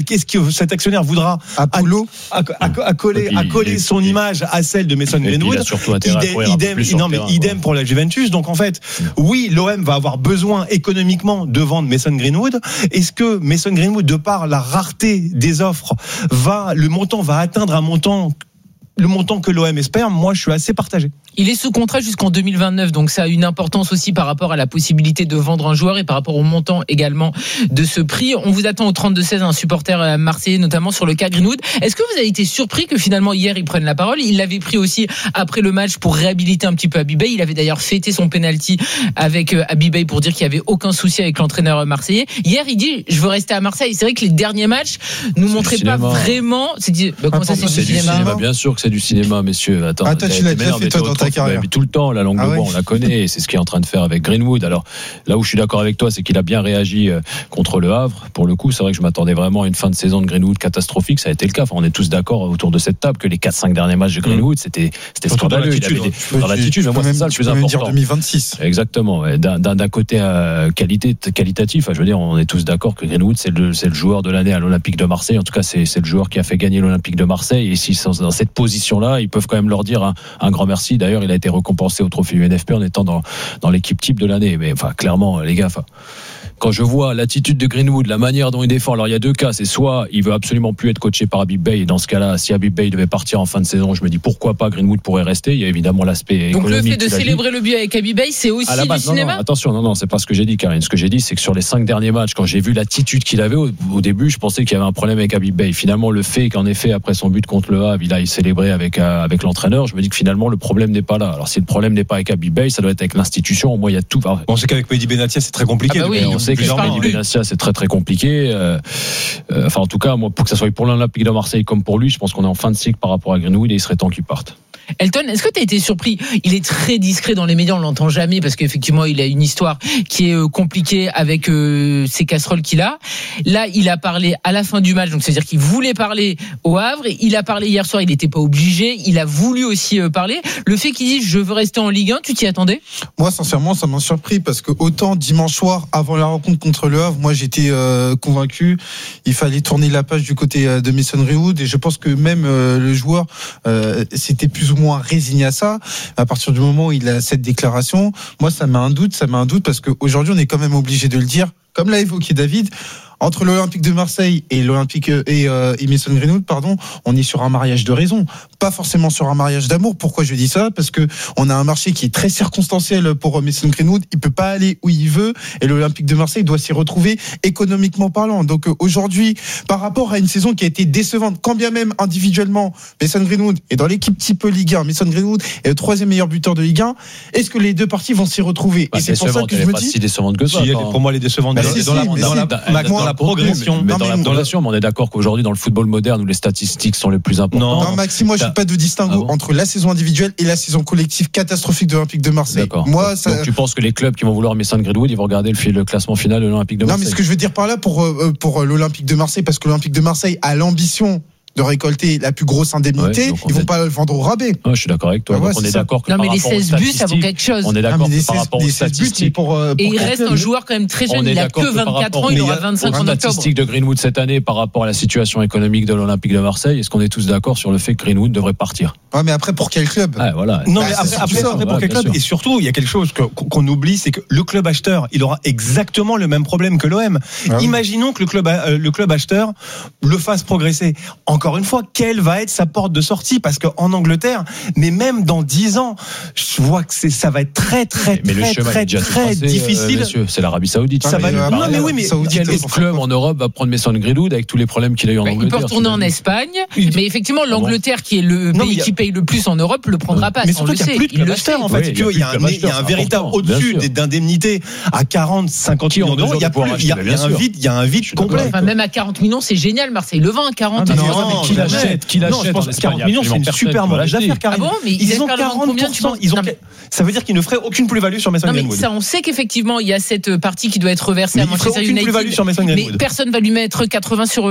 qu'est-ce que cet actionnaire voudra à coller son image à celle de Mason Greenwood. Idem pour la Juventus. Donc en fait, oui, l'OM va avoir besoin économiquement de vendre Mason Greenwood. Est-ce que Mason Greenwood, de par la rareté des offres, le montant va atteindre le montant que l'OM espère? Moi, je suis assez partagé. Il est sous contrat jusqu'en 2029, donc ça a une importance aussi par rapport à la possibilité de vendre un joueur et par rapport au montant également de ce prix. On vous attend au 32-16, un supporter marseillais, notamment sur le cas Greenwood. Est-ce que vous avez été surpris que finalement hier ils prennent la parole? Il l'avait pris aussi après le match pour réhabiliter un petit peu Habibey. Il avait d'ailleurs fêté son penalty avec Habibey pour dire qu'il n'y avait aucun souci avec l'entraîneur marseillais. Hier, il dit je veux rester à Marseille. C'est vrai que les derniers matchs nous montraient pas vraiment. Comment ça, c'est du cinéma? Bien sûr que c'est du cinéma, messieurs. Attends, tu l'as déjà fait toi dans ta carrière. Tout le temps, la langue de bois, on la connaît, et c'est ce qu'il est en train de faire avec Greenwood. Alors là où je suis d'accord avec toi, c'est qu'il a bien réagi contre le Havre. Pour le coup, c'est vrai que je m'attendais vraiment à une fin de saison de Greenwood catastrophique. Ça a été le cas. Enfin, on est tous d'accord autour de cette table que les 4-5 derniers matchs de Greenwood, c'était scandaleux. Dans l'attitude, mais moi c'est ça le plus important. Dire 2026. Exactement. Ouais. D'un côté qualitatif, je veux dire, on est tous d'accord que Greenwood c'est le joueur de l'année à l'Olympique de Marseille. En tout cas, c'est le joueur qui a fait gagner l'Olympique de Marseille. Et s'ils sont dans cette position-là, ils peuvent quand même leur dire un grand merci. D'ailleurs, il a été récompensé au trophée UNFP en étant dans l'équipe type de l'année. Mais enfin, clairement, les gars, quand je vois l'attitude de Greenwood, la manière dont il défend, alors il y a deux cas, c'est soit il veut absolument plus être coaché par Habibey, et dans ce cas-là, si Habibey devait partir en fin de saison, je me dis pourquoi pas Greenwood pourrait rester. Il y a évidemment l'aspect économique. Donc le fait de célébrer le but avec Habibey, c'est aussi du cinéma. Non, c'est pas ce que j'ai dit, Karine. Ce que j'ai dit, c'est que sur les 5 derniers matchs, quand j'ai vu l'attitude qu'il avait au début, je pensais qu'il y avait un problème avec Habibey. Finalement, le fait qu'en effet, après son but contre le Havre, il aille célébrer avec l'entraîneur, je me dis que finalement le problème n'est pas là. Alors si le problème n'est pas avec Habibey, ça doit être avec l'institution. Au moins il y a tout. On sait qu'avec Mehdi Benatia, c'est très compliqué. On sait que Mehdi Benatia, c'est très très compliqué. En tout cas, moi, pour que ça soit pour l'Olympique de Marseille comme pour lui, je pense qu'on est en fin de cycle par rapport à Greenwood et il serait temps qu'il parte. Elton, est-ce que tu as été surpris? Il est très discret dans les médias, on l'entend jamais parce qu'effectivement il a une histoire qui est compliquée avec ces casseroles qu'il a. Là, il a parlé à la fin du match, donc c'est-à-dire qu'il voulait parler au Havre. Il a parlé hier soir, il n'était pas obligé. Il a voulu aussi parler. Le fait qu'il dise je veux rester en Ligue 1, tu t'y attendais? Moi, sincèrement, ça m'a surpris parce que autant dimanche soir, avant la rencontre contre le Havre, moi j'étais convaincu, il fallait tourner la page du côté de Mason Greenwood et je pense que même le joueur c'était plus ou moins résigné à ça. À partir du moment où il a cette déclaration, moi ça met un doute parce qu'aujourd'hui on est quand même obligé de le dire, comme l'a évoqué David, entre l'Olympique de Marseille et l'Olympique et Mason Greenwood, on est sur un mariage de raison, pas forcément sur un mariage d'amour. Pourquoi je dis ça? Parce que on a un marché qui est très circonstanciel pour Mason Greenwood. Il peut pas aller où il veut et l'Olympique de Marseille doit s'y retrouver économiquement parlant. Donc aujourd'hui, par rapport à une saison qui a été décevante, quand bien même individuellement, Mason Greenwood est dans l'équipe type Ligue 1. Mason Greenwood est le 3e meilleur buteur de Ligue 1. Est-ce que les deux parties vont s'y retrouver? Et c'est pour ça que je me dis. Si décevante que ça. Pour moi, les décevantes dans la progression. Mais on est d'accord qu'aujourd'hui, dans le football moderne où les statistiques sont les plus importantes. Non, Maxime, moi, je ne fais pas de distinguo entre la saison individuelle et la saison collective catastrophique de l'Olympique de Marseille. D'accord. Donc tu penses que les clubs qui vont vouloir Mason Greenwood, ils vont regarder le classement final de l'Olympique de Marseille? Non, mais ce que je veux dire par là pour l'Olympique de Marseille, parce que l'Olympique de Marseille a l'ambition de récolter la plus grosse indemnité, ils vont pas le vendre au rabais. Je suis d'accord avec toi. On est d'accord que non, mais les 16 buts, ça vaut quelque chose. On est d'accord que par rapport aux statistiques. Et il reste un joueur quand même très jeune. Il n'a que 24 ans, il aura 25 en octobre. Statistiques de Greenwood cette année par rapport à la situation économique de l'Olympique de Marseille, est-ce qu'on est tous d'accord sur le fait que Greenwood devrait partir? Ouais, mais après, pour quel club? Voilà. Non, mais après pour quel club? Et surtout, il y a quelque chose qu'on oublie, c'est que le club acheteur, il aura exactement le même problème que l'OM. Imaginons que le club acheteur le fasse progresser. Encore une fois, quelle va être sa porte de sortie? Parce qu'en Angleterre, mais même dans 10 ans, je vois que ça va être très difficile. Messieurs, c'est l'Arabie Saoudite. Ça va. Non, mais oui, mais quel club en Europe va prendre Mason Greenwood avec tous les problèmes qu'il a eu en Angleterre? Il peut retourner en Espagne, mais effectivement, l'Angleterre, qui est le pays qui paye le plus en Europe, le prendra pas. Mais surtout qu'il n'y a plus de club acheteur, en fait. Il y a un véritable au-dessus d'indemnités à 40-50 millions d'euros. Il y a un vide complet. Même à 40 millions, c'est génial. Marseille le vend à 40 millions. Qui l'achète en Espagne? 40 millions, c'est une super mauvaise affaire, Ah bon, mais ils ont 40%. Ça veut dire qu'ils ne feraient aucune plus-value sur Mason Greenwood. Ça, on sait qu'effectivement, il y a cette partie qui doit être reversée à Manchester United. Plus-value sur Mason Greenwood. Mais personne va lui mettre 80 sur.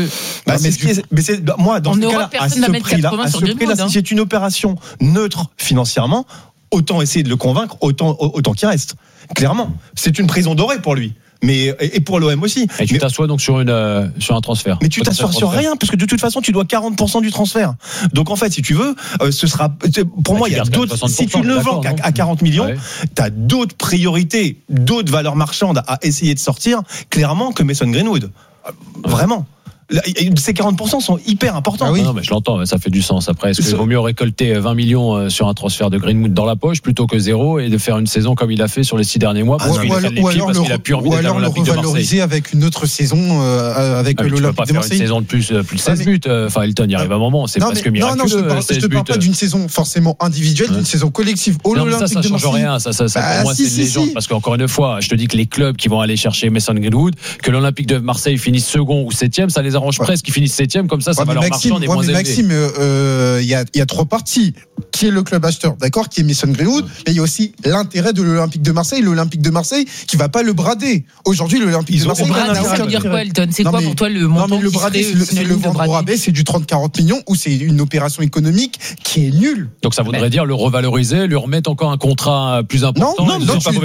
Moi, dans ce cas-là, à ce prix-là, si c'est une opération neutre financièrement, autant essayer de le convaincre, autant qu'il reste. Clairement, c'est une prison dorée pour lui. Mais et pour l'OM aussi. Et tu t'assois donc sur un transfert. Mais tu t'assois sur rien, parce que de toute façon, tu dois 40% du transfert. Donc en fait, si tu veux, ce sera. Pour moi, il y a d'autres. Si tu ne le vends qu'à 40 millions, tu as d'autres priorités, d'autres valeurs marchandes à essayer de sortir, clairement, que Mason Greenwood. Vraiment. Ces 40% sont hyper importants. Ah oui. Non, mais je l'entends, ça fait du sens. Après, est-ce qu'il vaut mieux récolter 20 millions sur un transfert de Greenwood dans la poche plutôt que 0 et de faire une saison comme il a fait sur les 6 derniers mois ou alors le revaloriser avec une autre saison avec l'Olympique de Marseille. Tu peux pas faire une saison de plus de 16 buts. Enfin, Elton, il arrive un moment, c'est presque miraculeux. Non, je te parle pas d'une saison forcément individuelle, d'une saison collective. Ça change rien. Ça pour moi, c'est une légende. Parce qu'encore une fois, je te dis que les clubs qui vont aller chercher Mason Greenwood, que l'Olympique de Marseille finisse second ou 7e, ça les arrange presque qu'ils finissent 7e, comme ça va leur marchand est moins élevé. Maxime, il y a 3 parties. Qui est le club acheteur, d'accord, qui est Mason Greenwood, mais il y a aussi l'intérêt de l'Olympique de Marseille. L'Olympique de Marseille qui va pas le brader. Aujourd'hui, l'Olympique de Marseille. Ça veut dire quoi, Elton ? C'est quoi pour toi le montant ? Le brader, c'est le vendre au rabais, c'est du 30-40 millions ou c'est une opération économique qui est nulle. Donc ça voudrait dire le revaloriser, lui remettre encore un contrat plus important. Non, ça va.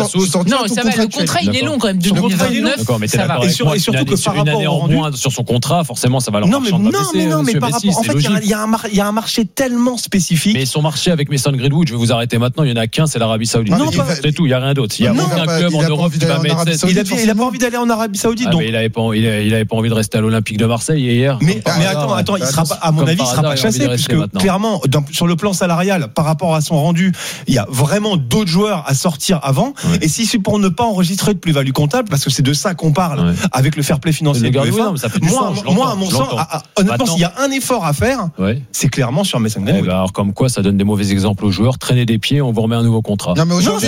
Le contrat, il est long quand même. 2029, ça va. Et surtout que par rapport au rendu sur son contrat, forcément, ça va leur marcher. Non, mais par rapport, en fait, il y a un marché tellement spécifique. Mais son marché avec Mason Greenwood, je vais vous arrêter maintenant, il y en a qu'un, c'est l'Arabie Saoudite. C'est tout, il n'y a rien d'autre. Il n'y a aucun club en Europe qui va mettre. Il n'a pas envie d'aller en Arabie Saoudite. Mais il n'avait pas envie de rester à l'Olympique de Marseille hier. Mais attends, il sera pas, à mon avis, il sera pas chassé, puisque clairement, sur le plan salarial, par rapport à son rendu, il y a vraiment d'autres joueurs à sortir avant. Et si c'est pour ne pas enregistrer de plus-value comptable, parce que c'est de ça qu'on parle avec le fair play financier de l'UEFA, moi, à mon sens, honnêtement, s'il y a un effort à faire, c'est clairement sur Mason Greenwood. Alors comme quoi, ça donne des mauvais exemples aux joueurs. Traîner des pieds, on vous remet un nouveau contrat. Non, mais aujourd'hui,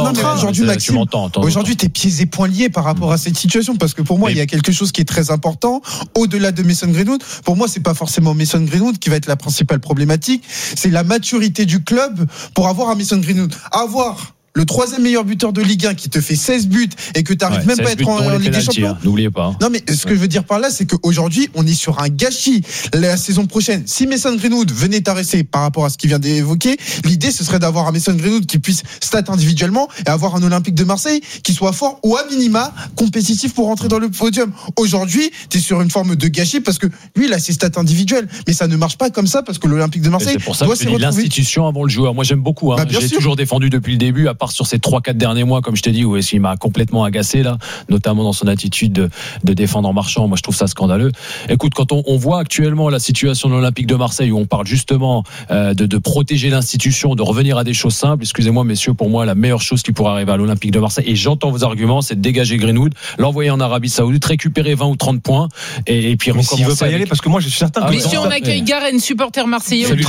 Maxime, aujourd'hui, t'es pieds et poings liés par rapport à cette situation, parce que pour moi, il y a quelque chose qui est très important. Au-delà de Mason Greenwood, pour moi, c'est pas forcément Mason Greenwood qui va être la principale problématique. C'est la maturité du club pour avoir un Mason Greenwood. Avoir le 3e meilleur buteur de Ligue 1 qui te fait 16 buts et que tu n'arrives même pas à être en Ligue des Champions. N'oubliez pas. Non, mais ce que je veux dire par là, c'est qu'aujourd'hui, on est sur un gâchis. La saison prochaine, si Mason Greenwood venait t'arrêter par rapport à ce qu'il vient d'évoquer, l'idée, ce serait d'avoir un Mason Greenwood qui puisse stat individuellement et avoir un Olympique de Marseille qui soit fort ou à minima compétitif pour rentrer dans le podium. Aujourd'hui, tu es sur une forme de gâchis parce que lui, il a ses stats individuels. Mais ça ne marche pas comme ça parce que l'Olympique de Marseille doit s'y retrouver. C'est pour ça que l'institution avant le joueur. Moi, j'aime beaucoup. J'ai toujours défendu depuis le début, à part sur ces 3-4 derniers mois, comme je t'ai dit, où il m'a complètement agacé là, notamment dans son attitude de défendre en marchant. Moi, je trouve ça scandaleux. Écoute, quand on voit actuellement la situation de l'Olympique de Marseille, où on parle justement de protéger l'institution, de revenir à des choses simples. Excusez-moi, messieurs, pour moi, la meilleure chose qui pourrait arriver à l'Olympique de Marseille, et j'entends vos arguments, c'est de dégager Greenwood, l'envoyer en Arabie Saoudite, récupérer 20 ou 30 points, et puis recommencer. S'il veut pas y aller, parce que moi, je suis certain. Messieurs, on accueille Garen, supporter marseillais au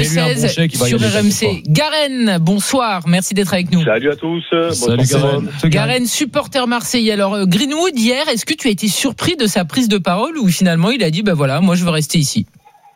32-16 sur RMC. Garen, bonsoir, merci d'être avec nous. Salut à tous. Salut Garen, supporter marseillais. Alors Greenwood, hier, est-ce que tu as été surpris de sa prise de parole ou finalement il a dit voilà, moi je veux rester ici?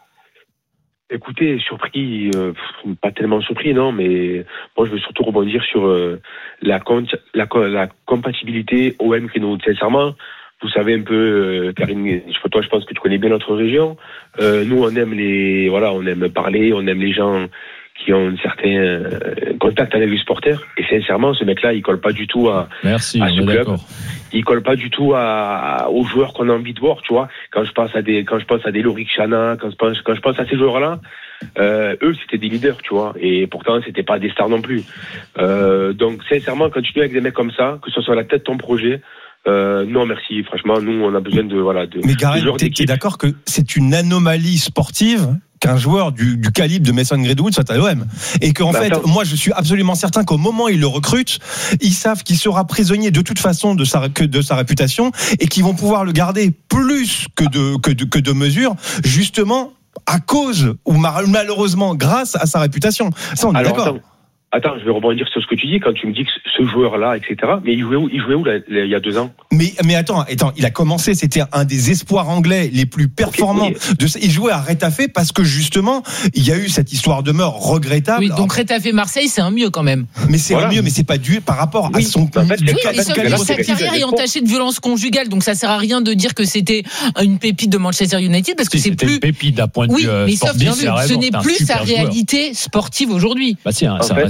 Écoutez, surpris, pas tellement surpris, non, mais moi je veux surtout rebondir sur la compatibilité OM-Greenwood. Sincèrement, vous savez un peu, Karine, toi je pense que tu connais bien notre région. Nous on aime on aime parler, on aime les gens qui ont un certain contact avec les supporters. Et sincèrement, ce mec-là, il colle pas du tout à ce club. Il colle pas du tout aux joueurs qu'on a envie de voir, tu vois. Quand je pense à des Lorik Chana, quand je pense à ces joueurs-là, eux, c'était des leaders, tu vois. Et pourtant, c'était pas des stars non plus. Donc, sincèrement, quand tu es avec des mecs comme ça, que ce soit la tête de ton projet, non merci, franchement nous on a besoin de mais Garen, t'es d'accord que c'est une anomalie sportive qu'un joueur du calibre de Mason Greenwood soit à l'OM, et qu'en fait moi je suis absolument certain qu'au moment où ils le recrutent, ils savent qu'il sera prisonnier de toute façon de sa réputation, et qu'ils vont pouvoir le garder plus que de mesure, justement à cause ou malheureusement grâce à sa réputation. Ça on est d'accord. Attends, je vais rebondir sur ce que tu dis quand tu me dis que ce joueur-là, etc. Mais il jouait où il y a 2 ans? Mais attends, il a commencé, c'était un des espoirs anglais les plus performants. Il jouait à Retafe parce que justement, il y a eu cette histoire de mort regrettable. Oui, donc Retafe-Marseille, c'est un mieux quand même. Mais c'est un mieux, mais c'est pas dû par rapport à son. Sa carrière est entachée de violence conjugale, donc ça sert à rien de dire que c'était une pépite de Manchester United parce que c'est plus une pépite d'un point de vue mais sportif. ce n'est plus sa réalité sportive aujourd'hui. Bah si, ça reste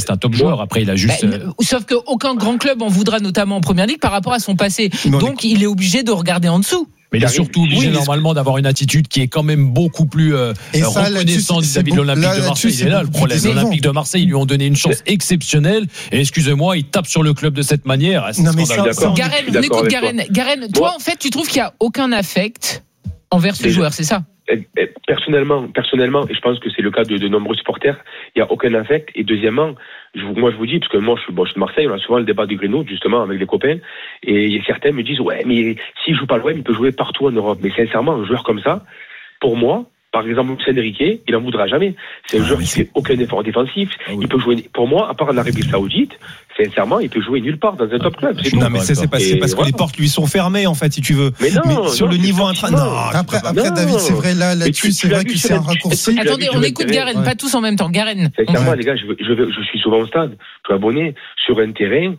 un top joueur. Après, il a juste. Sauf qu'aucun grand club en voudra, notamment en première ligue, par rapport à son passé. Donc, il est obligé de regarder en dessous. Mais il est surtout obligé normalement d'avoir une attitude qui est quand même beaucoup plus reconnaissante vis-à-vis de l'Olympique de Marseille. Il est là le problème. L'Olympique de Marseille, ils lui ont donné une chance exceptionnelle. Et excusez-moi, il tape sur le club de cette manière. Non mais Garenne, on écoute Garenne. Garenne, toi en fait, tu trouves qu'il n'y a aucun affect envers ce joueur, c'est ça? Personnellement, et je pense que c'est le cas de nombreux supporters, il n'y a aucun affect. Et deuxièmement, moi je vous dis, parce que moi je suis de Marseille, on a souvent le débat de Greenwood justement avec les copains, et certains me disent ouais, mais s'il joue pas l'OM, il peut jouer partout en Europe. Mais sincèrement, un joueur comme ça, pour moi, par exemple, Luis Enrique, il n'en voudra jamais. C'est un joueur qui fait aucun effort défensif. Il peut jouer, pour moi, à part en Arabie Saoudite, sincèrement, il peut jouer nulle part dans un top club. C'est non, mais c'est parce que les portes lui sont fermées, en fait, si tu veux. Mais non, mais sur le niveau Après, David, c'est vrai, là-dessus, c'est vrai que c'est un raccourci. Attendez, on écoute Garenne, pas tous en même temps. Garenne. Sincèrement, les gars, je suis souvent au stade. Je suis abonné sur un terrain.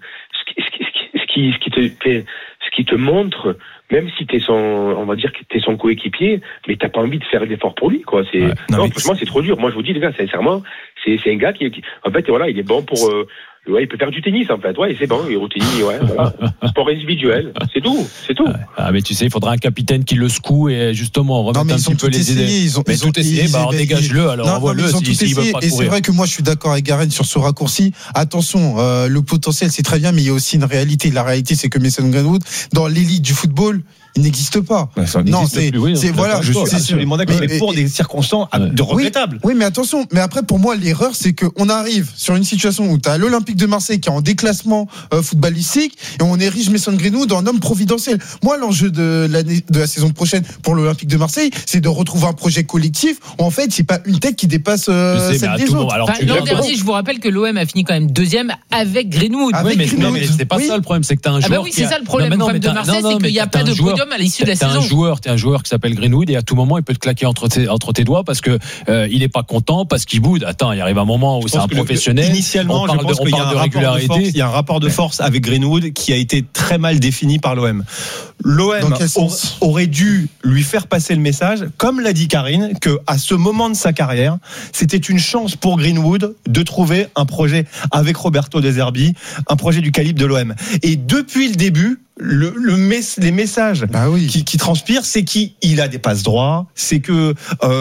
Ce qui te montre, même si on va dire que t'es son coéquipier, mais t'as pas envie de faire d'efforts pour lui, quoi. Franchement, c'est trop dur. Moi, je vous dis, les gars, sincèrement, c'est un gars qui en fait, voilà, il est bon pour, il peut faire du tennis, en fait. Ouais, c'est bon, il est au tennis, voilà. Sport individuel. C'est tout. Ah, mais tu sais, il faudra un capitaine qui le secoue et justement, remettre un petit peu les idées. Ils ont tout essayé, dégage-le, alors envoie-le s'il veut pas courir. Et c'est vrai que moi, je suis d'accord avec Garenne sur ce raccourci. Attention, le potentiel, c'est très bien, mais il y a aussi une réalité. La réalité, c'est que Mason Greenwood, dans l'élite du football, il n'existe pas. Non, c'est voilà, je suis absolument d'accord, mais pour des circonstances regrettables. Oui, mais attention, mais après pour moi l'erreur c'est que on arrive sur une situation où tu as l'Olympique de Marseille qui est en déclassement footballistique et on érige Mason Greenwood en homme providentiel. Moi l'enjeu de la saison prochaine pour l'Olympique de Marseille, c'est de retrouver un projet collectif où en fait c'est pas une tête qui dépasse celle des autres. L'an dernier, je vous rappelle que l'OM a fini quand même deuxième avec Greenwood. Non, mais c'est pas ça le problème, c'est que tu as un joueur. Ah bah oui, c'est ça le problème. Le problème de Marseille, c'est qu'il n'y a pas de podium à l'issue de la saison. T'es un joueur qui s'appelle Greenwood et à tout moment il peut te claquer entre tes doigts parce que il est pas content, parce qu'il boude. Attends, il arrive un moment où c'est un professionnel. Initialement, je pense qu'il y a un rapport de force avec Greenwood qui a été très mal défini par l'OM. L'OM aurait dû lui faire passer le message, comme l'a dit Karine, que à ce moment de sa carrière, c'était une chance pour Greenwood de trouver un projet avec De Zerbi, un projet du calibre de l'OM. Et depuis le début, les messages qui transpirent, c'est qu'il a des passes droits, c'est que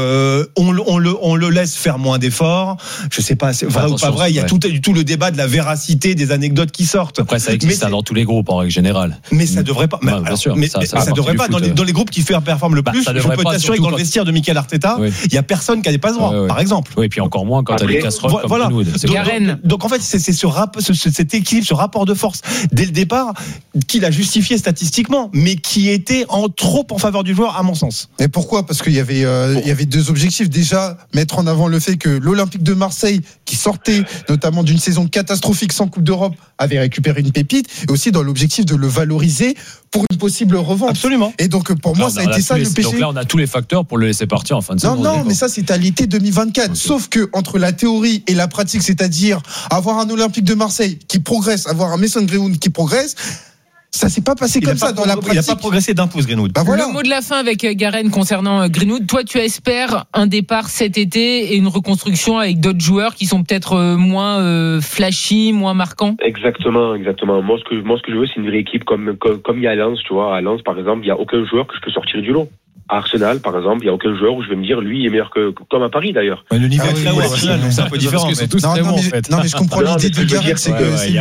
on le laisse faire moins d'efforts. Je sais pas, c'est vrai ou pas vrai. Il y a tout le débat de la véracité des anecdotes qui sortent. Après, ça existe dans tous les groupes en règle générale. Mais ça devrait pas. Bien sûr, mais ça devrait pas. Dans les groupes qui performent le plus, je peux t'assurer que dans le vestiaire de Mikel Arteta, il y a personne qui a des passes droits, par exemple. Oui, et puis encore moins quand t'as des casseroles comme Greenwood. Donc en fait, c'est cet équilibre, ce rapport de force dès le départ qu'il a justifié statistiquement, mais qui était trop en faveur du joueur, à mon sens. Et pourquoi ? Parce qu'il y avait deux objectifs. Déjà, mettre en avant le fait que l'Olympique de Marseille, qui sortait notamment d'une saison catastrophique sans Coupe d'Europe, avait récupéré une pépite, et aussi dans l'objectif de le valoriser pour une possible revente. Absolument. Et donc pour moi, ça a été ça le péché. Donc là, on a tous les facteurs pour le laisser partir en fin de saison. Non, mais ça c'est à l'été 2024. Okay. Sauf que entre la théorie et la pratique, c'est-à-dire avoir un Olympique de Marseille qui progresse, avoir un Mason Greenwood qui progresse, ça s'est pas passé comme ça dans la pratique. Il n'a pas progressé d'un pouce, Greenwood. Le mot de la fin avec Garenne concernant Greenwood. Toi, tu espères un départ cet été et une reconstruction avec d'autres joueurs qui sont peut-être moins flashy, moins marquants. Exactement. Moi, ce que je veux, c'est une vraie équipe comme il y a à Lens, tu vois. À Lens, par exemple, il y a aucun joueur que je peux sortir du lot. À Arsenal, par exemple, il n'y a aucun joueur où je vais me dire, lui, il est meilleur comme à Paris, d'ailleurs. Le niveau est très haut, Arsenal, donc c'est un peu différent. Non, mais je comprends l'idée de Gareth, c'est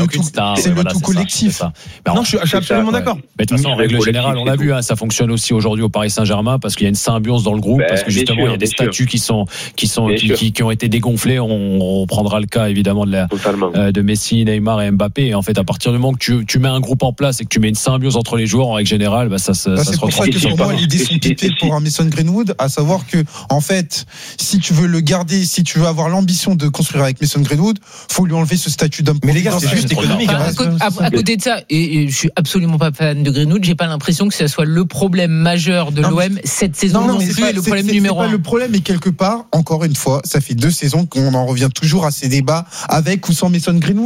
le tout collectif. Non, je suis absolument d'accord. Mais de toute façon, en règle générale, on l'a vu, ça fonctionne aussi aujourd'hui au Paris Saint-Germain parce qu'il y a une symbiose dans le groupe, parce que justement, il y a des statuts qui ont été dégonflés. On prendra le cas, évidemment, de Messi, Neymar et Mbappé. Et en fait, à partir du moment que tu mets un groupe en place et que tu mets une symbiose entre les joueurs, en règle générale, ça se retrouve. C'est pour ça que pour moi, l'idée sont pipées pour un Mason Greenwood, à savoir que en fait, si tu veux le garder, si tu veux avoir l'ambition de construire avec Mason Greenwood, faut lui enlever ce statut d'homme. Mais les gars, c'est juste économique. À côté de ça, et je suis absolument pas fan de Greenwood, j'ai pas l'impression que ça soit le problème majeur de l'OM cette saison non plus, et le problème numéro 1. Le problème est quelque part, encore une fois, ça fait 2 saisons qu'on en revient toujours à ces débats avec ou sans Mason Greenwood.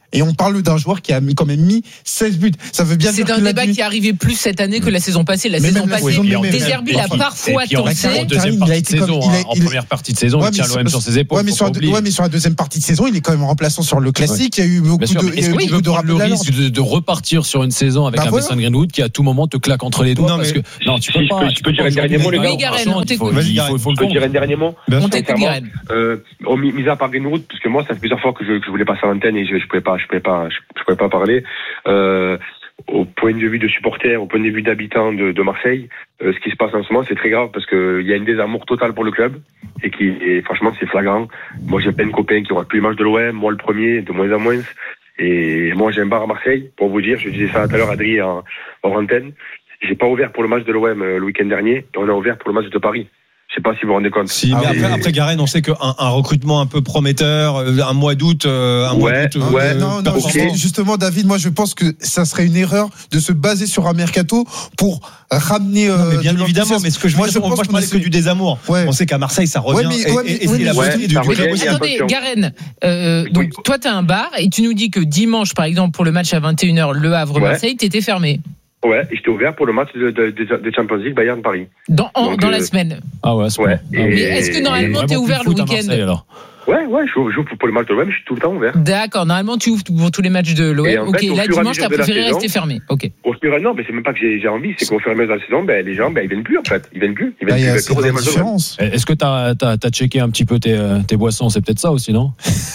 Et on parle d'un joueur qui a quand même mis 16 buts. Ça veut bien dire c'est un débat qui est arrivé plus cette année que la saison passée. La saison passée, Deserbi l'a parfois tenté. En première partie de saison, il tient l'OM sur ses épaules. Mais sur la deuxième partie de saison, il est quand même remplaçant sur le classique. Il y a eu beaucoup de rappels. Le risque de repartir sur une saison avec un Mason Greenwood qui à tout moment te claque entre les doigts. Non, tu peux pas. Je peux dire un dernier mot, les gars. Oui, Garen, on t'écoute. Je peux dire un dernier mot. On t'écoute, Garen. Mis à part Greenwood, parce que moi, ça fait plusieurs fois que je voulais passer à l'antenne et je pouvais pas parler. Au point de vue de supporters, au point de vue d'habitants de Marseille, ce qui se passe en ce moment, c'est très grave parce que il y a une désamour totale pour le club et franchement, c'est flagrant. Moi, j'ai plein de copains qui auraient plus l'image de l'OM, moi le premier, de moins en moins. Et moi, j'ai un bar à Marseille, pour vous dire, je disais ça tout à l'heure à Adrien hors antenne. J'ai pas ouvert pour le match de l'OM le week-end dernier, et on a ouvert pour le match de Paris. Je sais pas si vous vous rendez compte. Si, mais après Garen, on sait qu'un recrutement un peu prometteur, un mois d'août, non, okay. Justement, David, moi je pense que ça serait une erreur de se baser sur un mercato pour ramener. Mais bien évidemment, mais ce que je parlais que du désamour. Ouais. On sait qu'à Marseille, ça revient. Et c'est la volonté du club aussi. Attendez, Garen, donc toi, t'as un bar et tu nous dis que dimanche, par exemple, pour le match à 21h, Le Havre-Marseille, t'étais fermé. Ouais, et j'étais ouvert pour le match de Champions League Bayern-Paris. Dans la semaine. Ah ouais, c'est ouais. Mais est-ce que normalement t'es ouvert le week-end? Ouais, j'ouvre pour le match de l'OM, je suis tout le temps ouvert. D'accord, normalement tu ouvres pour tous les matchs de l'OM. Ok, là dimanche t'as préféré rester fermé. Ok. Non, mais c'est même pas que j'ai envie, c'est qu'au fur et à mesure de la saison, les gens, ils viennent plus en fait. Ils viennent plus. C'est la différence. Est-ce que t'as checké un petit peu tes boissons? C'est peut-être ça aussi, non?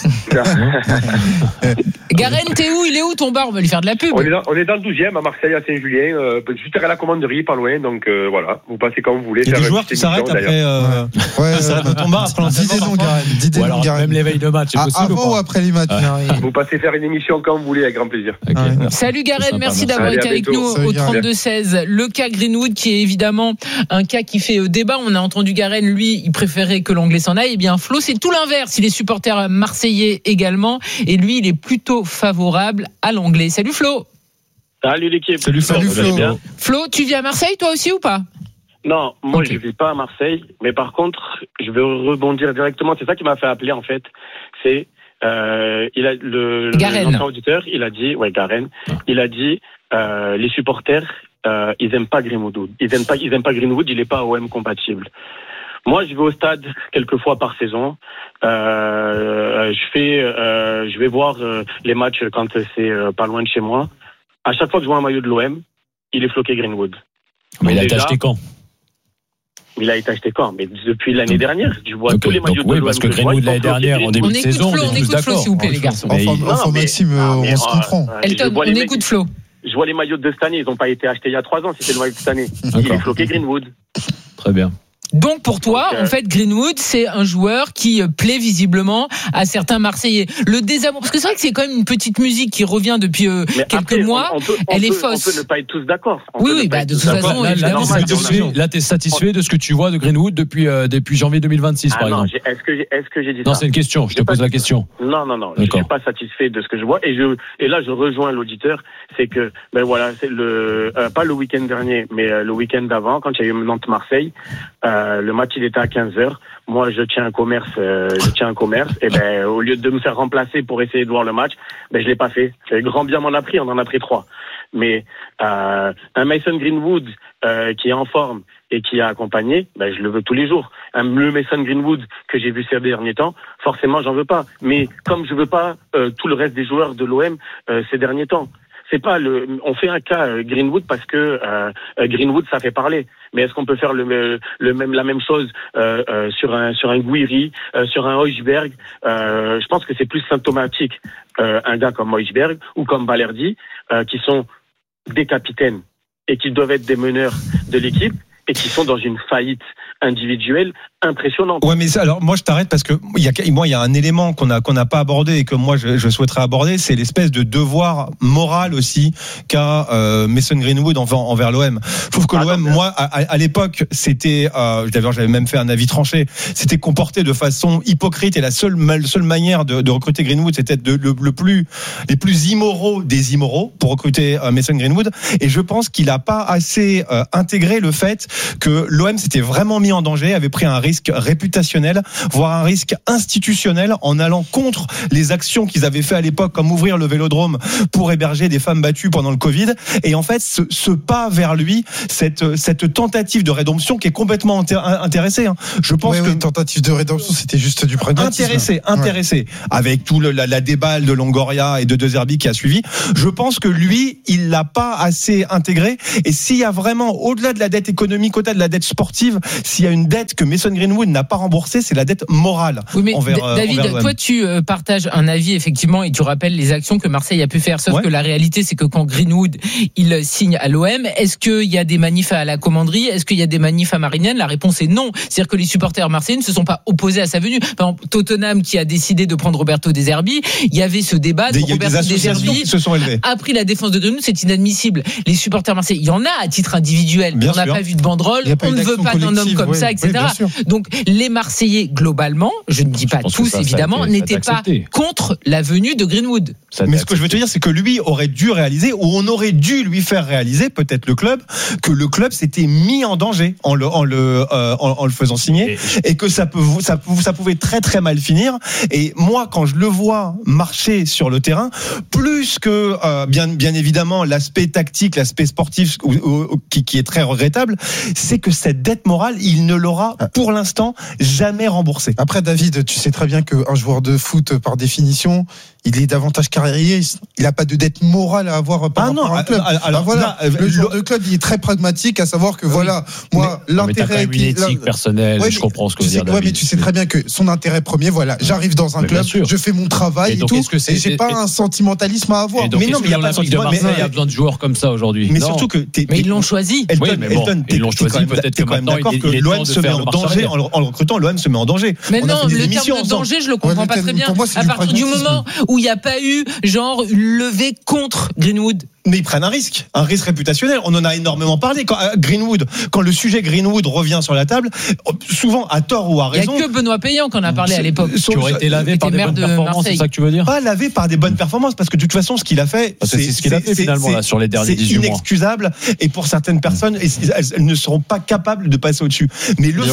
Garen, t'es où? Il est où ton bar? On va lui faire de la pub. On est dans le 12e à Marseille, à Saint-Julien, juste derrière la commanderie, pas loin. Donc voilà, vous passez quand vous voulez. Il y a des joueurs qui s'arrêtent après. Ton bar après l'entraînement. Même l'éveil de match, c'est possible. Avant ou après les matchs? Vous passez faire une émission quand vous voulez, avec grand plaisir. Salut Garen, merci d'avoir été avec nous au 32-16. Le cas Greenwood, qui est évidemment un cas qui fait débat. On a entendu Garen, lui, il préférait que l'anglais s'en aille. Eh bien, Flo, c'est tout l'inverse. Il est supporter marseillais également. Et lui, il est plutôt favorable à l'anglais. Salut Flo. Salut l'équipe. Salut Flo. Flo, tu vis à Marseille toi aussi ou pas? Non, moi je vis pas à Marseille, mais par contre, je vais rebondir directement. C'est ça qui m'a fait appeler en fait. C'est Garen. Auditeur, il a dit, Garen, il a dit les supporters, ils aiment pas Greenwood. Ils aiment pas Greenwood. Il est pas OM compatible. Moi, je vais au stade quelques fois par saison. Je vais voir les matchs quand c'est pas loin de chez moi. À chaque fois que je vois un maillot de l'OM, il est floqué Greenwood. Mais il a été acheté quand? Il a été acheté quand? Mais depuis l'année dernière, je vois tous les maillots de l'OM. Parce que Greenwood l'année dernière, en début de saison, on est tous d'accord. S'il vous plaît, les garçons. Enfin, Maxime, on se comprend. Elton, on écoute Flo. Je vois les maillots de cette année, ils n'ont pas été achetés il y a 3 ans, c'était le maillot de cette année. Il est floqué Greenwood. Très bien. Donc pour toi, en fait, Greenwood, c'est un joueur qui plaît visiblement à certains Marseillais. Le désamour, parce que c'est vrai que c'est quand même une petite musique qui revient depuis quelques mois. Elle est fausse. On peut ne pas être tous d'accord. Oui, de toute façon, évidemment. Là, t'es satisfait de ce que tu vois de Greenwood depuis janvier 2026, par exemple. Est-ce que j'ai dit ça? Non, c'est une question. Je te pose la question. Non. Je ne suis pas satisfait de ce que je vois. Et là, je rejoins l'auditeur. C'est que, c'est pas le week-end dernier, mais le week-end d'avant, quand il y a eu Nantes-Marseille, le match il était à 15h. Moi je tiens un commerce et au lieu de me faire remplacer pour essayer de voir le match, je l'ai pas fait. C'est grand bien m'en a pris, on en a pris 3. Mais un Mason Greenwood qui est en forme et qui a accompagné, je le veux tous les jours. Le Mason Greenwood que j'ai vu ces derniers temps, forcément j'en veux pas. Mais comme je veux pas tout le reste des joueurs de l'OM ces derniers temps. C'est pas on fait un cas Greenwood parce que Greenwood ça fait parler. Mais est-ce qu'on peut faire la même chose sur un Gouiri, sur un Højbjerg? Je pense que c'est plus symptomatique un gars comme Højbjerg ou comme Balerdi qui sont des capitaines et qui doivent être des meneurs de l'équipe et qui sont dans une faillite individuelle impressionnante. Ouais, mais ça, alors moi je t'arrête parce que il y a un élément qu'on n'a pas abordé et que moi je souhaiterais aborder, c'est l'espèce de devoir moral aussi qu'a Mason Greenwood envers l'OM. Je trouve que l'OM, moi à l'époque, c'était j'avais même fait un avis tranché, c'était comporté de façon hypocrite et la seule manière de recruter Greenwood, c'était les plus immoraux des immoraux pour recruter Mason Greenwood, et je pense qu'il a pas assez intégré le fait que l'OM s'était vraiment mis en danger, avait pris un risque réputationnel, voire un risque institutionnel en allant contre les actions qu'ils avaient fait à l'époque, comme ouvrir le Vélodrome pour héberger des femmes battues pendant le Covid. Et en fait, ce pas vers lui, cette tentative de rédemption qui est complètement intéressée. Je pense que tentative de rédemption, c'était juste du pragmatisme. Intéressé, avec tout la déballe de Longoria et de De Zerbi qui a suivi. Je pense que lui, il l'a pas assez intégré. Et s'il y a vraiment, au-delà de la dette économique, au-delà de la dette sportive, s'il y a une dette que Mason Greenwood n'a pas remboursée, c'est la dette morale. Oui, mais David, toi, tu partages un avis effectivement et tu rappelles les actions que Marseille a pu faire. Sauf que la réalité, c'est que quand Greenwood il signe à l'OM, est-ce qu'il y a des manifs à la commanderie? Est-ce qu'il y a des manifs à Marignane? La réponse est non. C'est-à-dire que les supporters marseillais ne se sont pas opposés à sa venue. Par exemple, Tottenham qui a décidé de prendre Roberto De Zerbi, il y avait ce débat. Roberto De Zerbi a pris la défense de Greenwood, c'est inadmissible. Les supporters marseillais, il y en a à titre individuel. On n'a pas vu de banderole, on ne veut pas d'un homme comme ça, etc. Donc les Marseillais globalement, je ne dis pas tous évidemment, n'étaient pas contre la venue de Greenwood. Mais ce que je veux te dire, c'est que lui aurait dû réaliser, ou on aurait dû lui faire réaliser, peut-être le club, que le club s'était mis en danger en le faisant signer, et que ça pouvait très très mal finir. Et moi, quand je le vois marcher sur le terrain, plus que bien évidemment l'aspect tactique, l'aspect sportif qui est très regrettable, c'est que cette dette morale, il ne l'aura pour l'instant jamais remboursée. Après, David, tu sais très bien qu'un joueur de foot, par définition, il est davantage carriériste. Il n'a pas de dette morale à avoir par rapport à un club. Alors voilà, le joueur de club, il est très pragmatique, à savoir que l'intérêt une éthique personnelle. Je comprends ce que vous dire. Mais tu sais très bien que son intérêt premier, j'arrive dans un club, je fais mon travail et tout. Et j'ai pas un sentimentalisme à avoir. Mais non, mais il y a pas de Marseille, il y a besoin de joueurs comme ça aujourd'hui. Mais surtout que mais ils l'ont choisi. Ils l'ont choisi. Peut-être que maintenant il est l'OM se met en danger en le recrutant. L'OM se met en danger. Mais non, le terme de danger, je le comprends pas très bien. À partir du moment où il n'y a pas eu levé contre Greenwood. Mais ils prennent un risque réputationnel. On en a énormément parlé. Quand le sujet Greenwood revient sur la table, souvent à tort ou à raison. Il n'y a que Benoît Payan qu'on a parlé à l'époque. Qui aurait été lavé par des bonnes performances, c'est ça que tu veux dire? Pas lavé par des bonnes performances, parce que de toute façon, ce qu'il a fait, c'est ce qu'il a fait finalement là, sur les derniers 18 mois. C'est inexcusable, et pour certaines personnes, elles ne seront pas capables de passer au-dessus. Mais le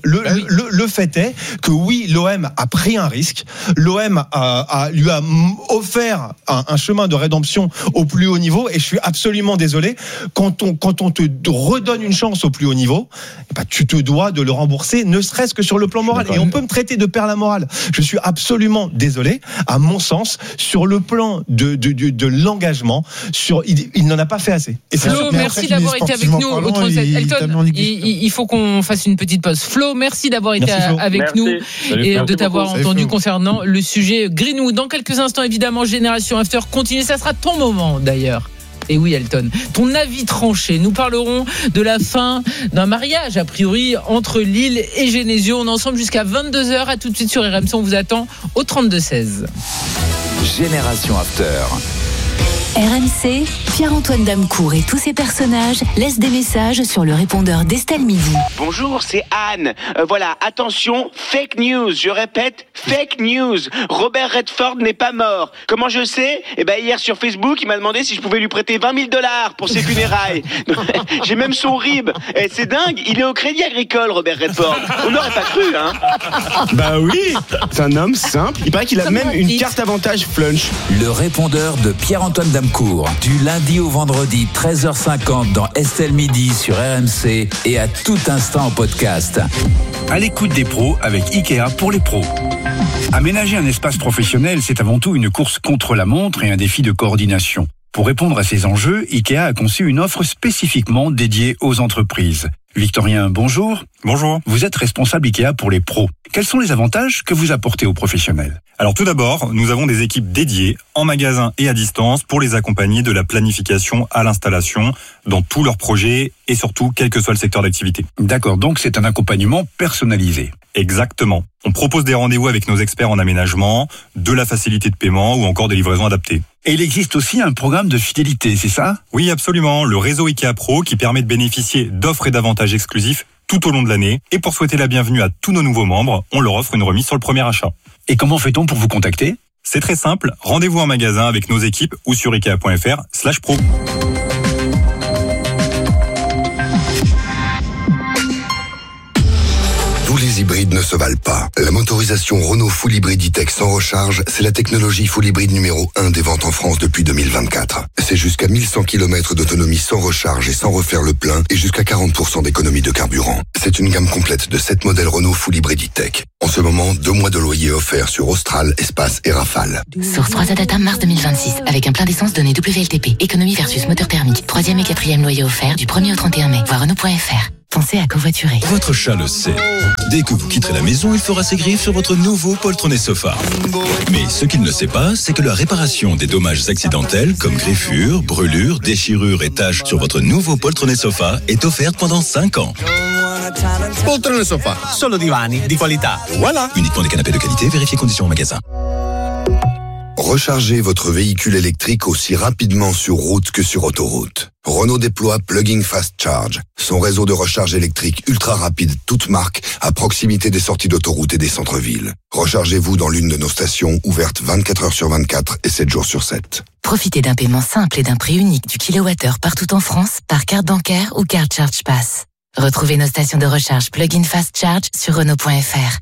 fait est que oui, l'OM a pris un risque. L'OM lui a offert un chemin de rédemption au plus haut niveau. Et je suis absolument désolé, quand on te redonne une chance au plus haut niveau, tu te dois de le rembourser, ne serait-ce que sur le plan moral. Et on peut me traiter de père la morale. Je suis absolument désolé. À mon sens, sur le plan de l'engagement, il n'en a pas fait assez. Et Flo, merci d'avoir été avec nous. Elton, il faut qu'on fasse une petite pause. Flo, merci d'avoir été avec nous et de t'avoir entendu concernant le sujet Greenwood. Dans quelques instants, évidemment, Génération After continue. Ça sera ton moment d'ailleurs. Et oui, Elton, ton avis tranché. Nous parlerons de la fin d'un mariage, a priori, entre Lille et Genesio. On est ensemble jusqu'à 22h. À tout de suite sur RMC. On vous attend au 32-16. Génération After. RMC, Pierre-Antoine Damecourt et tous ses personnages laissent des messages sur le répondeur d'Estelle Midi. Bonjour, c'est Anne. Voilà, attention, fake news. Je répète, fake news. Robert Redford n'est pas mort. Comment je sais ? Hier sur Facebook, il m'a demandé si je pouvais lui prêter $20,000 pour ses funérailles. J'ai même son RIB. C'est dingue, il est au Crédit Agricole, Robert Redford. On n'aurait pas cru, hein ? Bah oui, c'est un homme simple. Il paraît qu'il a même une carte avantage Flunch. Le répondeur de Pierre-Antoine Damecourt. Du lundi au vendredi, 13h50 dans Estelle Midi sur RMC et à tout instant en podcast. À l'écoute des pros avec Ikea pour les pros. Aménager un espace professionnel, c'est avant tout une course contre la montre et un défi de coordination. Pour répondre à ces enjeux, Ikea a conçu une offre spécifiquement dédiée aux entreprises. Victorien, bonjour. Bonjour. Vous êtes responsable Ikea pour les pros. Quels sont les avantages que vous apportez aux professionnels ? Alors tout d'abord, nous avons des équipes dédiées en magasin et à distance pour les accompagner de la planification à l'installation dans tous leurs projets et surtout quel que soit le secteur d'activité. D'accord, donc c'est un accompagnement personnalisé. Exactement. On propose des rendez-vous avec nos experts en aménagement, de la facilité de paiement ou encore des livraisons adaptées. Et il existe aussi un programme de fidélité, c'est ça ? Oui, absolument. Le réseau Ikea Pro qui permet de bénéficier d'offres et d'avantages exclusifs tout au long de l'année. Et pour souhaiter la bienvenue à tous nos nouveaux membres, on leur offre une remise sur le premier achat. Et comment fait-on pour vous contacter ? C'est très simple. Rendez-vous en magasin avec nos équipes ou sur ikea.fr/pro. Tous les hybrides ne se valent pas. La motorisation Renault Full Hybrid E-Tech sans recharge, c'est la technologie Full Hybrid numéro 1 des ventes en France depuis 2024. C'est jusqu'à 1100 km d'autonomie sans recharge et sans refaire le plein et jusqu'à 40% d'économie de carburant. C'est une gamme complète de 7 modèles Renault Full Hybrid E-Tech. En ce moment, 2 mois de loyer offerts sur Austral, Espace et Rafale. Source 3 Data mars 2026 avec un plein d'essence donné WLTP. Économie versus moteur thermique. 3e et 4e loyer offert du 1er au 31 mai. Voir Renault.fr. Pensez à covoiturer. Votre chat le sait. Dès que vous quitterez la maison, il fera ses griffes sur votre nouveau poltronnet sofa. Mais ce qu'il ne sait pas, c'est que la réparation des dommages accidentels, comme griffures, brûlures, déchirures et taches sur votre nouveau poltronnet sofa est offerte pendant 5 ans. Poltrone sofa, solo divani di qualità. Voilà. Uniquement des canapés de qualité, vérifiez conditions en magasin. Rechargez votre véhicule électrique aussi rapidement sur route que sur autoroute. Renault déploie Plug-in Fast Charge, son réseau de recharge électrique ultra rapide, toute marque, à proximité des sorties d'autoroute et des centres-villes. Rechargez-vous dans l'une de nos stations ouvertes 24 heures sur 24 et 7 jours sur 7. Profitez d'un paiement simple et d'un prix unique du kilowattheure partout en France par carte bancaire ou carte Charge Pass. Retrouvez nos stations de recharge Plug-in Fast Charge sur Renault.fr.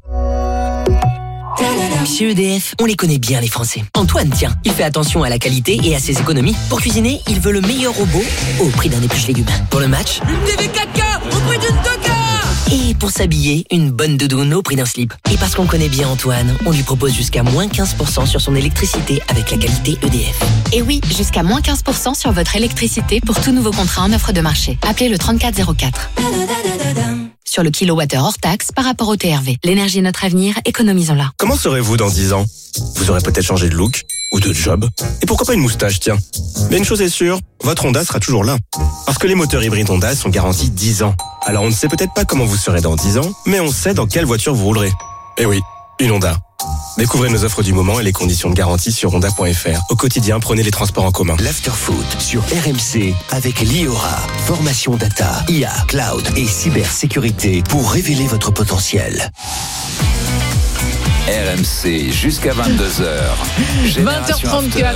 Chez EDF, on les connaît bien les Français. Antoine, tiens, il fait attention à la qualité et à ses économies. Pour cuisiner, il veut le meilleur robot au prix d'un épluche légumes. Pour le match, une TV 4K au prix d'une 2K. Et pour s'habiller, une bonne doudoune au prix d'un slip. Et parce qu'on connaît bien Antoine, on lui propose jusqu'à moins 15% sur son électricité avec la qualité EDF. Et oui, jusqu'à moins 15% sur votre électricité pour tout nouveau contrat en offre de marché. Appelez le 3404. Sur le kilowattheure hors taxe par rapport au TRV. L'énergie est notre avenir, économisons-la. Comment serez-vous dans 10 ans ? Vous aurez peut-être changé de look ou de job. Et pourquoi pas une moustache, tiens. Mais une chose est sûre, votre Honda sera toujours là. Parce que les moteurs hybrides Honda sont garantis 10 ans. Alors on ne sait peut-être pas comment vous serez dans 10 ans, mais on sait dans quelle voiture vous roulerez. Eh oui, une Honda. Découvrez nos offres du moment et les conditions de garantie sur honda.fr. Au quotidien, prenez les transports en commun. L'Afterfoot sur RMC avec l'IORA. Formation data, IA, cloud et cybersécurité pour révéler votre potentiel. RMC jusqu'à 22h. 20h34.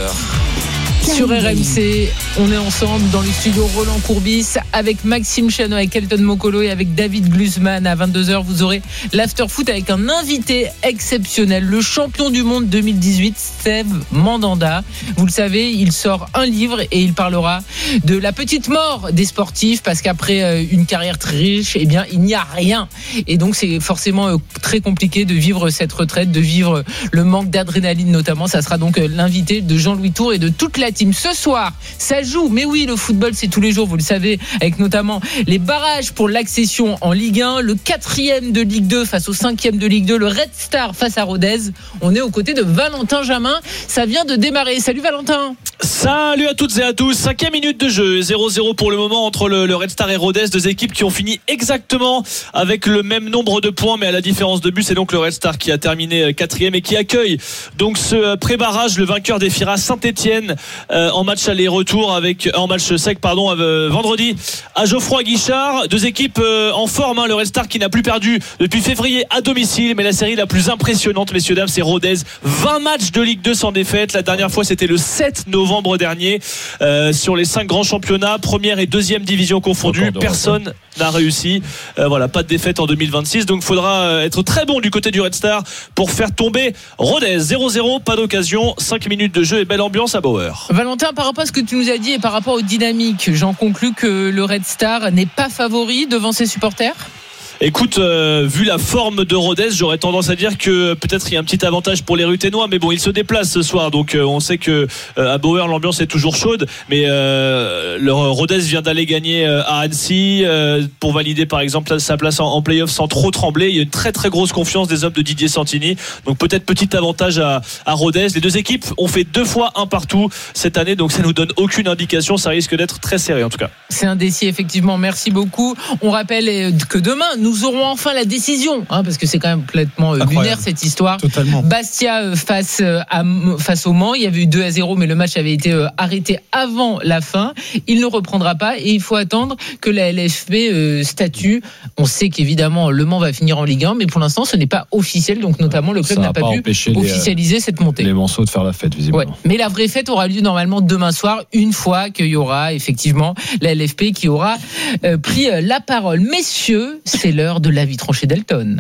Sur RMC, on est ensemble dans le studio Roland Courbis avec Maxime Chano, avec Elton Mokolo et avec David Glusman. À 22h, vous aurez l'Afterfoot avec un invité exceptionnel, le champion du monde 2018, Steve Mandanda. Vous le savez, il sort un livre et il parlera de la petite mort des sportifs parce qu'après une carrière très riche, eh bien, il n'y a rien. Et donc, c'est forcément très compliqué de vivre cette retraite, de vivre le manque d'adrénaline notamment. Ça sera donc l'invité de Jean-Louis Tour et de toute la team. Ce soir, ça joue, mais oui, le football c'est tous les jours, vous le savez, avec notamment les barrages pour l'accession en Ligue 1, le 4e de Ligue 2 face au 5e de Ligue 2, le Red Star face à Rodez. On est aux côtés de Valentin Jamin, ça vient de démarrer. Salut Valentin. Salut à toutes et à tous, 5e minute de jeu, 0-0 pour le moment entre le Red Star et Rodez, deux équipes qui ont fini exactement avec le même nombre de points, mais à la différence de but, c'est donc le Red Star qui a terminé 4e et qui accueille donc ce pré-barrage. Le vainqueur défiera Saint-Etienne en match aller-retour en match sec vendredi à Geoffroy-Guichard. Deux équipes en forme, hein. Le Red Star qui n'a plus perdu depuis février à domicile, mais la série la plus impressionnante, messieurs dames, c'est Rodez. 20 matchs de Ligue 2 sans défaite. La dernière fois c'était le 7 novembre dernier. Sur les 5 grands championnats, première et deuxième division confondues, personne n'a réussi. Voilà, pas de défaite en 2026, donc il faudra être très bon du côté du Red Star pour faire tomber Rodez. 0-0, pas d'occasion, 5 minutes de jeu et belle ambiance à Bauer. Valentin, par rapport à ce que tu nous as dit et par rapport aux dynamiques, j'en conclus que le Red Star n'est pas favori devant ses supporters. Écoute, vu la forme de Rodez, j'aurais tendance à dire que peut-être il y a un petit avantage pour les Ruténois, mais bon, ils se déplacent ce soir, donc on sait que à Bauer l'ambiance est toujours chaude, mais le Rodez vient d'aller gagner à Annecy pour valider par exemple sa place en play-off sans trop trembler. Il y a une très très grosse confiance des hommes de Didier Santini, donc peut-être petit avantage à Rodez. Les deux équipes ont fait 2 fois un partout cette année, donc ça nous donne aucune indication, ça risque d'être très serré en tout cas. C'est indécis effectivement, merci beaucoup. On rappelle que demain nous aurons enfin la décision, parce que c'est quand même complètement lunaire cette histoire. Totalement. Bastia face au Mans, il y avait eu 2-0, mais le match avait été arrêté avant la fin. Il ne reprendra pas et il faut attendre que la LFP statue. On sait qu'évidemment le Mans va finir en Ligue 1, mais pour l'instant ce n'est pas officiel, donc notamment le club n'a pas pu officialiser cette montée. Les Manceaux de faire la fête visiblement. Ouais. Mais la vraie fête aura lieu normalement demain soir, une fois qu'il y aura effectivement la LFP qui aura pris la parole. Messieurs, c'est l'heure de l'avis tranché d'Elton.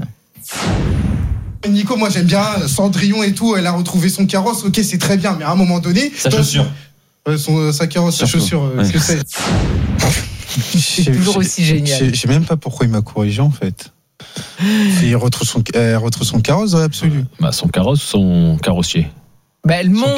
Nico, moi j'aime bien Cendrillon et tout, elle a retrouvé son carrosse, ok c'est très bien, mais à un moment donné... Sa chaussure. Sa carrosse, sa chaussure, ce que c'est. C'est toujours aussi génial. Je sais même pas pourquoi il m'a corrigé en fait. Il retrouve son carrosse dans l'absolu. Son carrosse, son carrossier. Elle monte,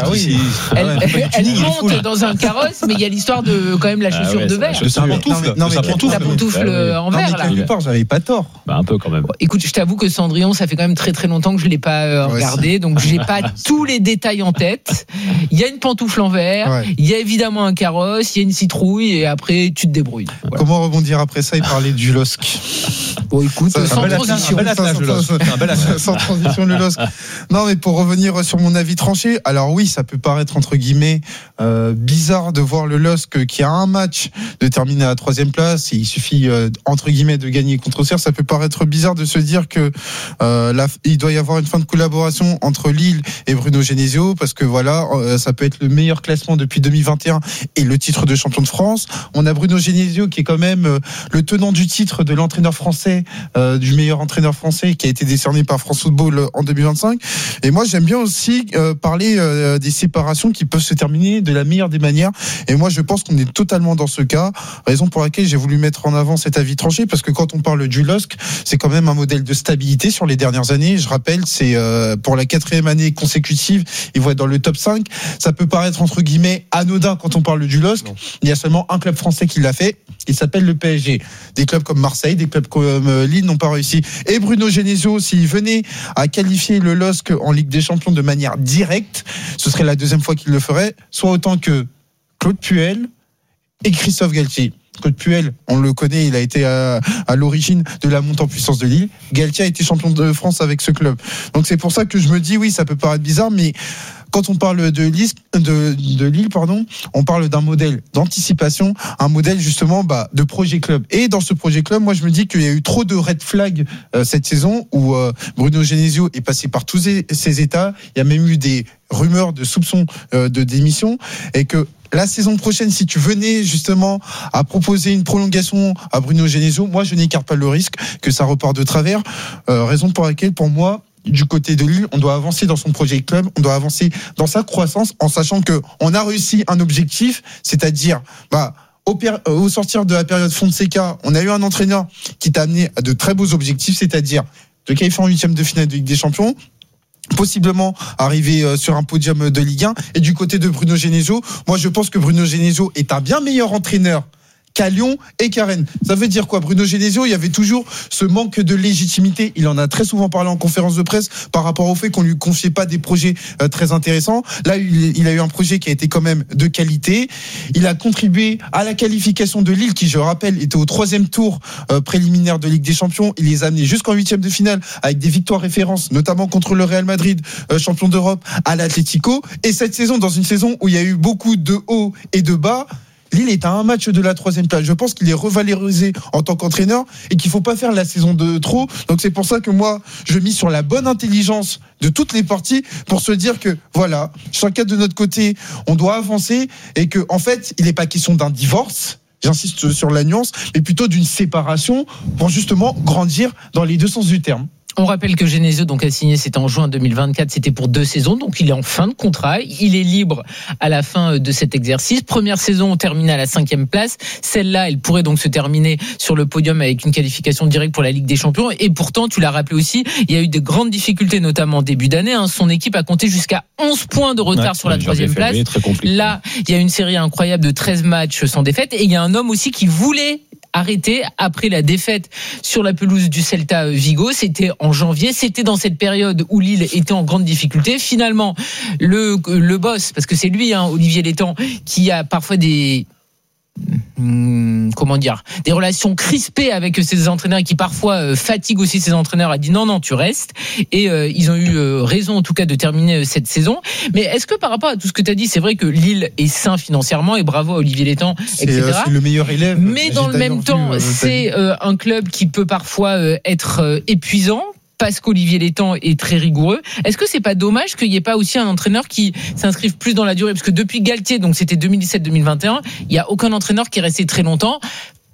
elle monte dans un carrosse, mais il y a l'histoire de quand même la chaussure de verre. C'est un pantoufle. La pantoufle en verre là. Quelque part, j'avais pas tort. Un peu quand même. Écoute, je t'avoue que Cendrillon, ça fait quand même très très longtemps que je l'ai pas regardé, donc j'ai pas tous les détails en tête. Il y a une pantoufle en verre, il y a évidemment un carrosse, il y a une citrouille, et après tu te débrouilles. Voilà. Comment rebondir après ça et parler du LOSC? Bon, écoute, sans transition. Sans transition, le LOSC. Non, mais pour revenir sur mon avis tranché, alors oui, ça peut paraître entre guillemets bizarre de voir le LOSC qui a un match de terminer à la 3e place. Il suffit entre guillemets de gagner contre Auxerre. Ça peut paraître bizarre de se dire que il doit y avoir une fin de collaboration entre Lille et Bruno Genesio, parce que voilà, ça peut être le meilleur classement depuis 2021 et le titre de champion de France. On a Bruno Genesio qui est quand même le tenant du titre de l'entraîneur français, du meilleur entraîneur français, qui a été décerné par France Football en 2025. Et moi j'aime bien aussi parler des séparations qui peuvent se terminer de la meilleure des manières, et moi je pense qu'on est totalement dans ce cas, raison pour laquelle j'ai voulu mettre en avant cet avis tranché, parce que quand on parle du LOSC, c'est quand même un modèle de stabilité sur les dernières années. Je rappelle, c'est pour la 4e année consécutive, ils vont être dans le top 5. Ça peut paraître entre guillemets anodin quand on parle du LOSC. Il y a seulement un club français qui l'a fait, il s'appelle le PSG. Des clubs comme Marseille, des clubs comme Lille n'ont pas réussi. Et Bruno Genesio, s'il venait à qualifier le LOSC en Ligue des Champions de manière directe, ce serait la 2e fois qu'il le ferait, soit autant que Claude Puel et Christophe Galtier. Claude Puel, on le connaît, il a été à l'origine de la montée en puissance de Lille. Galtier a été champion de France avec ce club. Donc c'est pour ça que je me dis, oui, ça peut paraître bizarre, mais quand on parle de Lille, on parle d'un modèle d'anticipation, un modèle justement de projet club. Et dans ce projet club, moi je me dis qu'il y a eu trop de red flags cette saison, où Bruno Genesio est passé par tous ces états. Il y a même eu des rumeurs de soupçons de démission, et que la saison prochaine, si tu venais justement à proposer une prolongation à Bruno Genesio, moi je n'écarte pas le risque que ça repart de travers, raison pour laquelle pour moi, du côté de Lille, on doit avancer dans son projet club, on doit avancer dans sa croissance, en sachant que on a réussi un objectif, c'est-à-dire au sortir de la période Fonseca, on a eu un entraîneur qui t'a amené à de très beaux objectifs, c'est-à-dire de qualifier en 8e de finale de Ligue des Champions, possiblement arriver sur un podium de Ligue 1. Et du côté de Bruno Genesio, moi je pense que Bruno Genesio est un bien meilleur entraîneur qu'à Lyon et qu'à Rennes. Ça veut dire quoi? Bruno Genesio, il y avait toujours ce manque de légitimité. Il en a très souvent parlé en conférence de presse par rapport au fait qu'on lui confiait pas des projets très intéressants. Là, il a eu un projet qui a été quand même de qualité. Il a contribué à la qualification de Lille, qui, je rappelle, était au 3e tour préliminaire de Ligue des Champions. Il les a amenés jusqu'en 8e de finale avec des victoires références, notamment contre le Real Madrid, champion d'Europe, à l'Atlético. Et cette saison, dans une saison où il y a eu beaucoup de hauts et de bas, Lille est à un match de la 3e place. Je pense qu'il est revalorisé en tant qu'entraîneur et qu'il faut pas faire la saison de trop. Donc c'est pour ça que moi, je mise sur la bonne intelligence de toutes les parties pour se dire que voilà, chacun de notre côté, on doit avancer, et que en fait, il n'est pas question d'un divorce. J'insiste sur la nuance, mais plutôt d'une séparation pour justement grandir dans les deux sens du terme. On rappelle que Genesio donc a signé, c'était en juin 2024, c'était pour 2 saisons, donc il est en fin de contrat, il est libre à la fin de cet exercice. Première saison, on termine à la 5e place. Celle-là, elle pourrait donc se terminer sur le podium avec une qualification directe pour la Ligue des Champions. Et pourtant, tu l'as rappelé aussi, il y a eu de grandes difficultés, notamment en début d'année. Son équipe a compté jusqu'à 11 points de retard sur la 3e place. Là, il y a une série incroyable de 13 matchs sans défaite, et il y a un homme aussi qui voulait arrêté après la défaite sur la pelouse du Celta Vigo. C'était en janvier, c'était dans cette période où Lille était en grande difficulté. Finalement, le boss, parce que c'est lui, Olivier Létang, qui a parfois des relations crispées avec ses entraîneurs, et qui parfois fatiguent aussi ses entraîneurs, a dit non, tu restes. Et ils ont eu raison en tout cas de terminer cette saison. Mais est-ce que par rapport à tout ce que tu as dit, c'est vrai que Lille est sain financièrement, et bravo à Olivier Létang, etc. C'est le meilleur élève. Mais dans le même temps, c'est un club qui peut parfois être épuisant, parce qu'Olivier Létang est très rigoureux. Est-ce que c'est pas dommage qu'il n'y ait pas aussi un entraîneur qui s'inscrive plus dans la durée? Parce que depuis Galtier, donc c'était 2017-2021, il n'y a aucun entraîneur qui est resté très longtemps.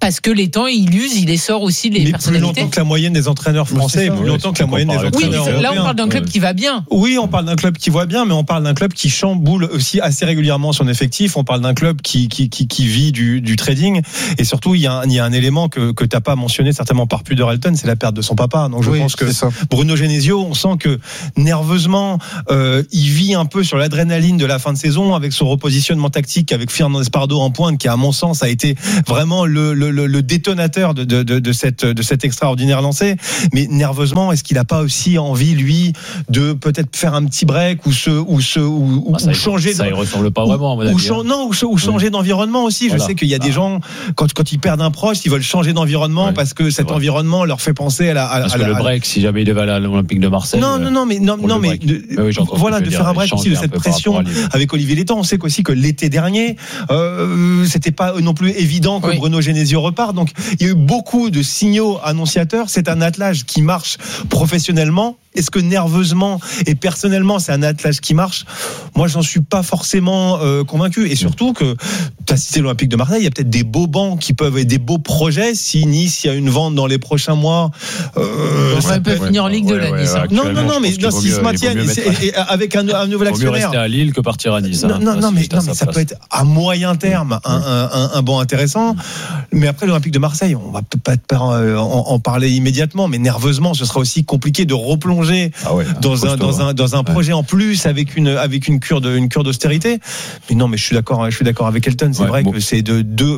parce que les temps il use, il essore aussi les personnalités. Plus longtemps que la moyenne des entraîneurs français, plus longtemps que la moyenne des entraîneurs européens. Là on parle d'un club qui va bien. Oui, on parle d'un club qui va bien, mais on parle d'un club qui chamboule aussi assez régulièrement son effectif. On parle d'un club qui vit du trading, et surtout il y a un élément que t'as pas mentionné certainement par pudeur, Elton, c'est la perte de son papa. Donc je pense que Bruno Genesio, on sent que nerveusement il vit un peu sur l'adrénaline de la fin de saison avec son repositionnement tactique avec Fernandez Pardo en pointe, qui à mon sens a été vraiment le détonateur de cet extraordinaire lancé. Mais nerveusement, est-ce qu'il a pas aussi envie lui de peut-être faire un petit break ou changer ça, il ressemble pas vraiment à mon avis, ou changer d'environnement aussi. Je sais qu'il y a des gens quand ils perdent un proche, ils veulent changer d'environnement parce que cet environnement leur fait penser à le break, si jamais il devait aller à l'Olympique de Marseille. Voilà, de faire un break aussi de cette pression avec Olivier Létang. On sait qu'aussi que l'été dernier, c'était pas non plus évident que Bruno Genesio repart. Donc il y a eu beaucoup de signaux annonciateurs. C'est un attelage qui marche professionnellement. Est-ce que nerveusement et personnellement c'est un attelage qui marche? Moi j'en suis pas forcément convaincu, et surtout que tu as cité l'Olympique de Marseille, il y a peut-être des beaux bancs qui peuvent être des beaux projets si Nice, il y a une vente dans les prochains mois, ça peut finir en Ligue 2 la Nice. Non, mais s'ils se maintiennent avec un nouvel actionnaire. Mieux rester à Lille que partir à Nice. Non, mais ça peut être à moyen terme un banc intéressant. Mais après l'Olympique de Marseille, on va peut-être pas en parler immédiatement, mais nerveusement ce sera aussi compliqué de replonger dans un projet en plus avec une cure d'austérité. Mais non, mais je suis d'accord avec Elton. C'est vrai que c'est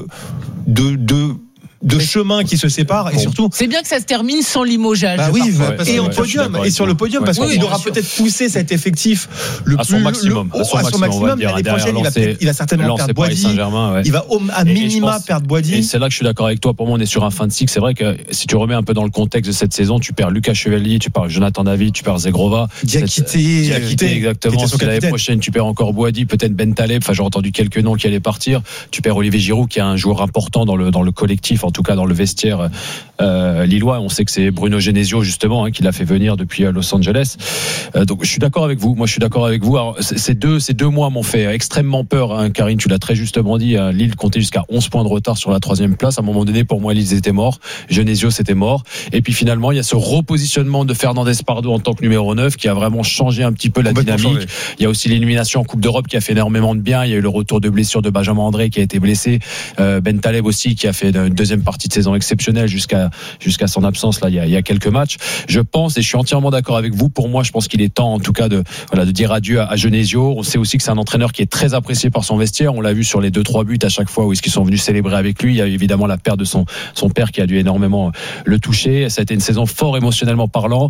de chemins qui se séparent, et surtout c'est bien que ça se termine sans limogeage. Et en podium, et sur le podium, parce qu'il aura peut-être poussé cet effectif à son maximum. L'année prochaine, il va certainement perdre Boady. Il va à minima perdre Boady. Et c'est là que je suis d'accord avec toi. Pour moi, on est sur un fin de cycle. C'est vrai que si tu remets un peu dans le contexte de cette saison, tu perds Lucas Chevalier, tu perds Jonathan David, tu perds Zegrova, Diakité, exactement. Si l'année prochaine tu perds encore Boady, peut-être Ben Taleb. Enfin, j'ai entendu quelques noms qui allaient partir. Tu perds Olivier Giroud, qui est un joueur important dans le collectif, en tout cas dans le vestiaire lillois. On sait que c'est Bruno Genesio justement qui l'a fait venir depuis Los Angeles. Donc je suis d'accord avec vous. Alors, ces deux mois m'ont fait extrêmement peur. Karine, tu l'as très justement dit. Lille comptait jusqu'à 11 points de retard sur la 3e place. À un moment donné, pour moi, Lille était mort. Genesio, c'était mort. Et puis finalement, il y a ce repositionnement de Fernandez Pardo en tant que numéro 9 qui a vraiment changé un petit peu la dynamique. Il y a aussi l'élimination en Coupe d'Europe qui a fait énormément de bien. Il y a eu le retour de blessure de Benjamin André qui a été blessé. Ben Taleb aussi qui a fait une deuxième partie de saison exceptionnelle jusqu'à son absence là il y a quelques matchs. Je pense, et je suis entièrement d'accord avec vous, pour moi je pense qu'il est temps en tout cas de dire adieu à Genesio. On sait aussi que c'est un entraîneur qui est très apprécié par son vestiaire. On l'a vu sur les 2-3 buts à chaque fois où ils sont venus célébrer avec lui. Il y a évidemment la perte de son père qui a dû énormément le toucher. Ça a été une saison fort émotionnellement parlant.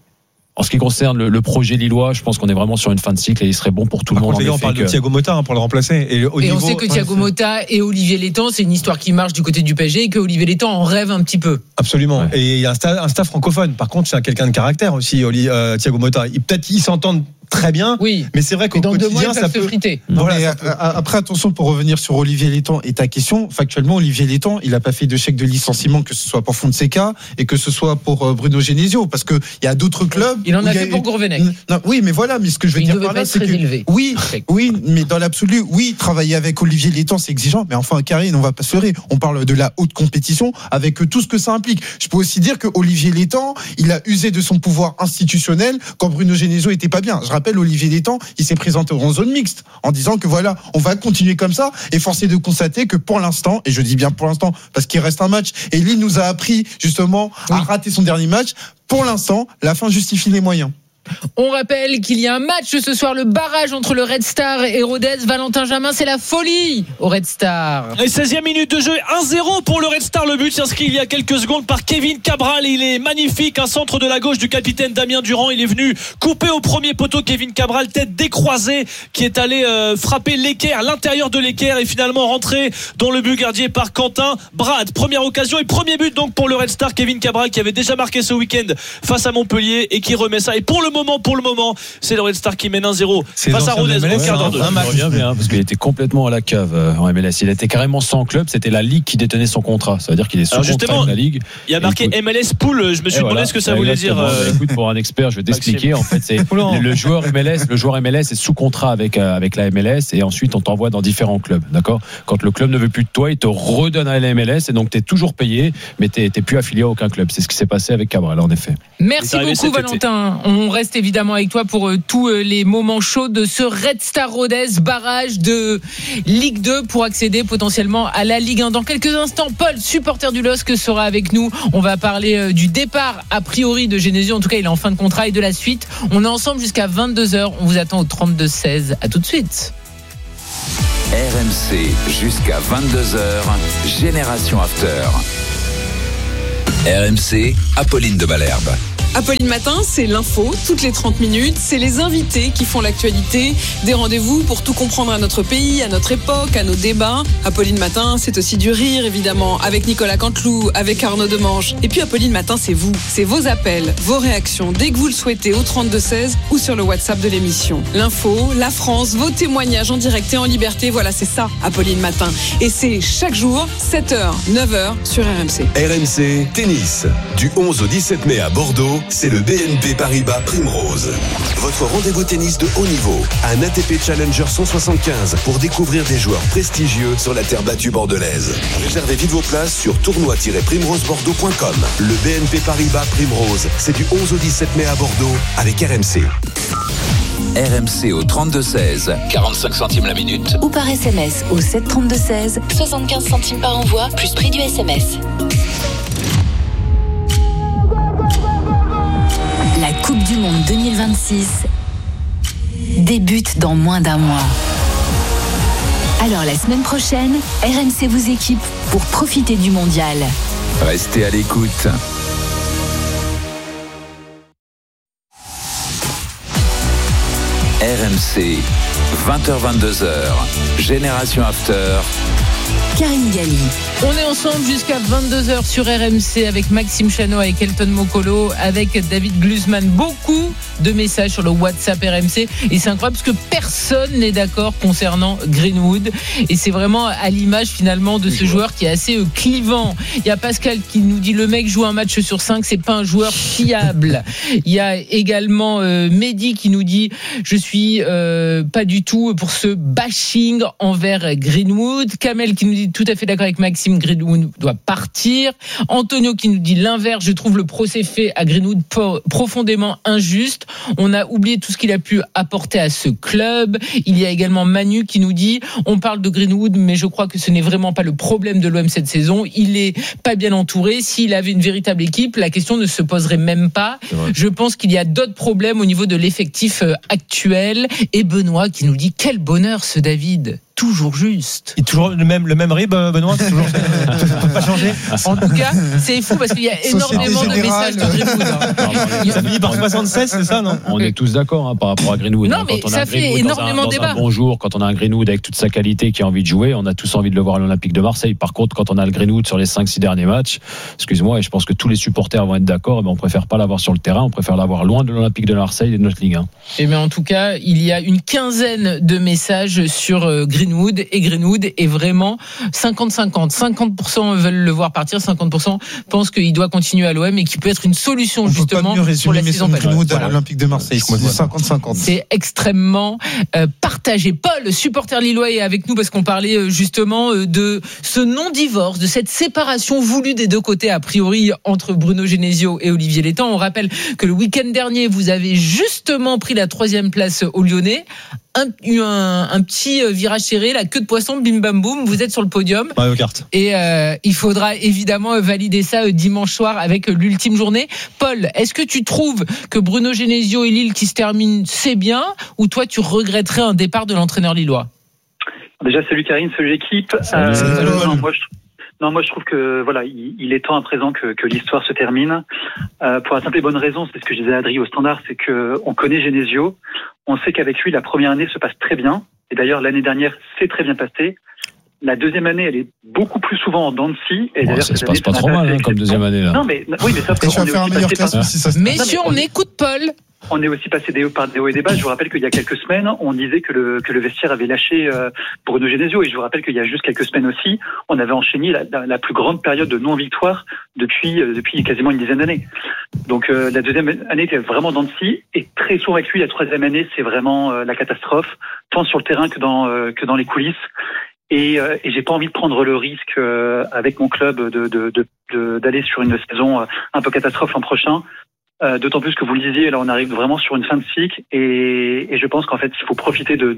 En ce qui concerne le projet lillois, je pense qu'on est vraiment sur une fin de cycle et il serait bon pour tout le monde. On parle de Thiago Motta pour le remplacer. Et on sait que Thiago Motta et Olivier Létang, c'est une histoire qui marche du côté du PSG et que Olivier Létang en rêve un petit peu. Absolument. Ouais. Et il y a un staff francophone. Par contre, c'est quelqu'un de caractère aussi, Thiago Motta. Peut-être ils s'entendent très bien, mais c'est vrai qu'au quotidien ça peut friter. Après attention, pour revenir sur Olivier Létang et ta question, factuellement Olivier Létang, il a pas fait de chèque de licenciement, que ce soit pour Fonseca et que ce soit pour Bruno Genesio, parce que il y a d'autres clubs. Il en a fait pour Gourvenec. Oui, mais voilà, mais ce que je veux dire par là, c'est que oui, mais dans l'absolu, travailler avec Olivier Létang c'est exigeant, mais enfin Karine, on va pas se leurrer, on parle de la haute compétition avec tout ce que ça implique. Je peux aussi dire que Olivier Létang, il a usé de son pouvoir institutionnel quand Bruno Genesio était pas bien. Je rappelle, Olivier Létang, il s'est présenté en zone mixte en disant que voilà, on va continuer comme ça, et force est de constater que pour l'instant, et je dis bien pour l'instant parce qu'il reste un match, et Lille nous a appris justement à rater son dernier match, pour l'instant, la fin justifie les moyens. On rappelle qu'il y a un match ce soir, le barrage entre le Red Star et Rodez. Valentin Jamin, c'est la folie au Red Star. Et 16e minute de jeu, 1-0 pour le Red Star. Le but s'inscrit il y a quelques secondes par Kevin Cabral. Il est magnifique, un centre de la gauche du capitaine Damien Durand. Il est venu couper au premier poteau Kevin Cabral, tête décroisée, qui est allé frapper l'équerre, l'intérieur de l'équerre, et finalement rentré dans le but gardé par Quentin Brad. Première occasion et premier but donc pour le Red Star. Kevin Cabral qui avait déjà marqué ce week-end face à Montpellier et qui remet ça. Et pour le moment, c'est le Red Star qui mène 1-0 face à Rodez au quart d'heure 2. Revient bien parce qu'il était complètement à la cave en MLS. Il était carrément sans club. C'était la Ligue qui détenait son contrat. Ça veut dire qu'il est sous contrat avec la Ligue. Il y a marqué MLS Pool. Je me suis demandé ce que ça voulait dire. Écoute, pour un expert, je vais t'expliquer. En fait, c'est le joueur MLS est sous contrat avec la MLS et ensuite on t'envoie dans différents clubs. D'accord. Quand le club ne veut plus de toi, il te redonne à la MLS et donc t'es toujours payé, mais t'es plus affilié à aucun club. C'est ce qui s'est passé avec Cabral, en effet. Merci beaucoup, Valentin. On reste évidemment avec toi pour tous les moments chauds de ce Red Star Rodez, barrage de Ligue 2 pour accéder potentiellement à la Ligue 1. Dans quelques instants, Paul, supporter du LOSC, sera avec nous. On va parler du départ a priori de Genesio. En tout cas, il est en fin de contrat et de la suite. On est ensemble jusqu'à 22h. On vous attend au 32-16. À tout de suite. RMC jusqu'à 22h. Génération After. RMC, Apolline de Malherbe. Apolline Matin, c'est l'info, toutes les 30 minutes, c'est les invités qui font l'actualité, des rendez-vous pour tout comprendre à notre pays, à notre époque, à nos débats. Apolline Matin, c'est aussi du rire évidemment, avec Nicolas Canteloup, avec Arnaud Demange. Et puis Apolline Matin, c'est vous, c'est vos appels, vos réactions, dès que vous le souhaitez au 32-16 ou sur le WhatsApp de l'émission. L'info, la France, vos témoignages en direct et en liberté, voilà c'est ça Apolline Matin. Et c'est chaque jour, 7h, 9h sur RMC. RMC Tennis, du 11 au 17 mai à Bordeaux. C'est le BNP Paribas Primrose. Votre rendez-vous tennis de haut niveau. Un ATP Challenger 175 pour découvrir des joueurs prestigieux sur la terre battue bordelaise. Réservez vite vos places sur tournoi-primrosebordeaux.com. Le BNP Paribas Primrose, c'est du 11 au 17 mai à Bordeaux avec RMC. RMC au 32-16, 45 centimes la minute. Ou par SMS au 732-16, 75 centimes par envoi, plus prix du SMS. La Coupe du Monde 2026 débute dans moins d'un mois. Alors la semaine prochaine, RMC vous équipe pour profiter du mondial. Restez à l'écoute. RMC, 20h-22h, Génération After. Karine Galli. On est ensemble jusqu'à 22h sur RMC avec Maxime Chano, avec Elton Mokolo, avec David Glusman. Beaucoup de messages sur le WhatsApp RMC et c'est incroyable parce que personne n'est d'accord concernant Greenwood et c'est vraiment à l'image finalement de ce joueur qui est assez clivant. Il y a Pascal qui nous dit le mec joue un match sur 5, c'est pas un joueur fiable. Il y a également Mehdi qui nous dit je suis pas du tout pour ce bashing envers Greenwood. Kamel qui nous dit tout à fait d'accord avec Maxime, Greenwood doit partir. Antonio qui nous dit l'inverse, je trouve le procès fait à Greenwood profondément injuste. On a oublié tout ce qu'il a pu apporter à ce club. Il y a également Manu qui nous dit on parle de Greenwood mais je crois que ce n'est vraiment pas le problème de l'OM cette saison. Il est pas bien entouré. S'il avait une véritable équipe, la question ne se poserait même pas. Je pense qu'il y a d'autres problèmes au niveau de l'effectif actuel. Et Benoît qui nous dit quel bonheur ce David. Toujours juste. Et toujours le même rib, Benoît. Toujours pas changé. En tout cas, c'est fou parce qu'il y a énormément de messages de Greenwood. Ça finit par 76, c'est ça, non? On est tous d'accord par rapport à Greenwood. Non, mais ça fait énormément de débat. Dans un bon jour, quand on a un Greenwood avec toute sa qualité qui a envie de jouer, on a tous envie de le voir à l'Olympique de Marseille. Par contre, quand on a le Greenwood sur les 5-6 derniers matchs, excuse-moi, et je pense que tous les supporters vont être d'accord, mais on préfère pas l'avoir sur le terrain, on préfère l'avoir loin de l'Olympique de Marseille et de notre Ligue 1. Et mais en tout cas, il y a une quinzaine de messages sur Greenwood et Greenwood est vraiment 50-50. 50% veulent le voir partir, 50% pensent qu'il doit continuer à l'OM et qu'il peut être une solution on justement pour la saison prochaine. Greenwood à l'Olympique de Marseille, c'est 50-50. C'est extrêmement partagé. Paul, supporter lillois, est avec nous parce qu'on parlait justement de ce non-divorce, de cette séparation voulue des deux côtés a priori entre Bruno Genesio et Olivier Létang. On rappelle que le week-end dernier, vous avez justement pris la 3e place au Lyonnais. Un petit virage serré, la queue de poisson, bim bam boum, vous êtes sur le podium. Mario Kart. Et il faudra évidemment valider ça dimanche soir avec l'ultime journée. Paul, est-ce que tu trouves que Bruno Genesio et Lille qui se terminent, c'est bien, ou toi tu regretterais un départ de l'entraîneur lillois? Déjà, salut Karine, salut l'équipe. Moi je trouve que voilà, il est temps à présent que l'histoire se termine. Pour la simple et bonne raison, c'est ce que je disais à Adrien au standard, c'est que on connaît Genesio, on sait qu'avec lui la première année se passe très bien. Et d'ailleurs l'année dernière c'est très bien passé. La deuxième année, elle est beaucoup plus souvent en dents de scie. Et d'ailleurs, ça se passe pas trop mal comme deuxième année là. Non mais oui, mais ça. Messieurs, on écoute Paul. On est aussi passé par des hauts et des bas. Je vous rappelle qu'il y a quelques semaines, on disait que le vestiaire avait lâché Bruno Genesio. Et je vous rappelle qu'il y a juste quelques semaines aussi, on avait enchaîné la plus grande période de non-victoire depuis quasiment une dizaine d'années. Donc la deuxième année était vraiment dans le scie. Et très souvent avec lui, la troisième année, c'est vraiment la catastrophe, tant sur le terrain que dans les coulisses. Et j'ai pas envie de prendre le risque avec mon club d'aller sur une saison un peu catastrophe l'an prochain. D'autant plus que vous le disiez, là on arrive vraiment sur une fin de cycle et je pense qu'en fait il faut profiter de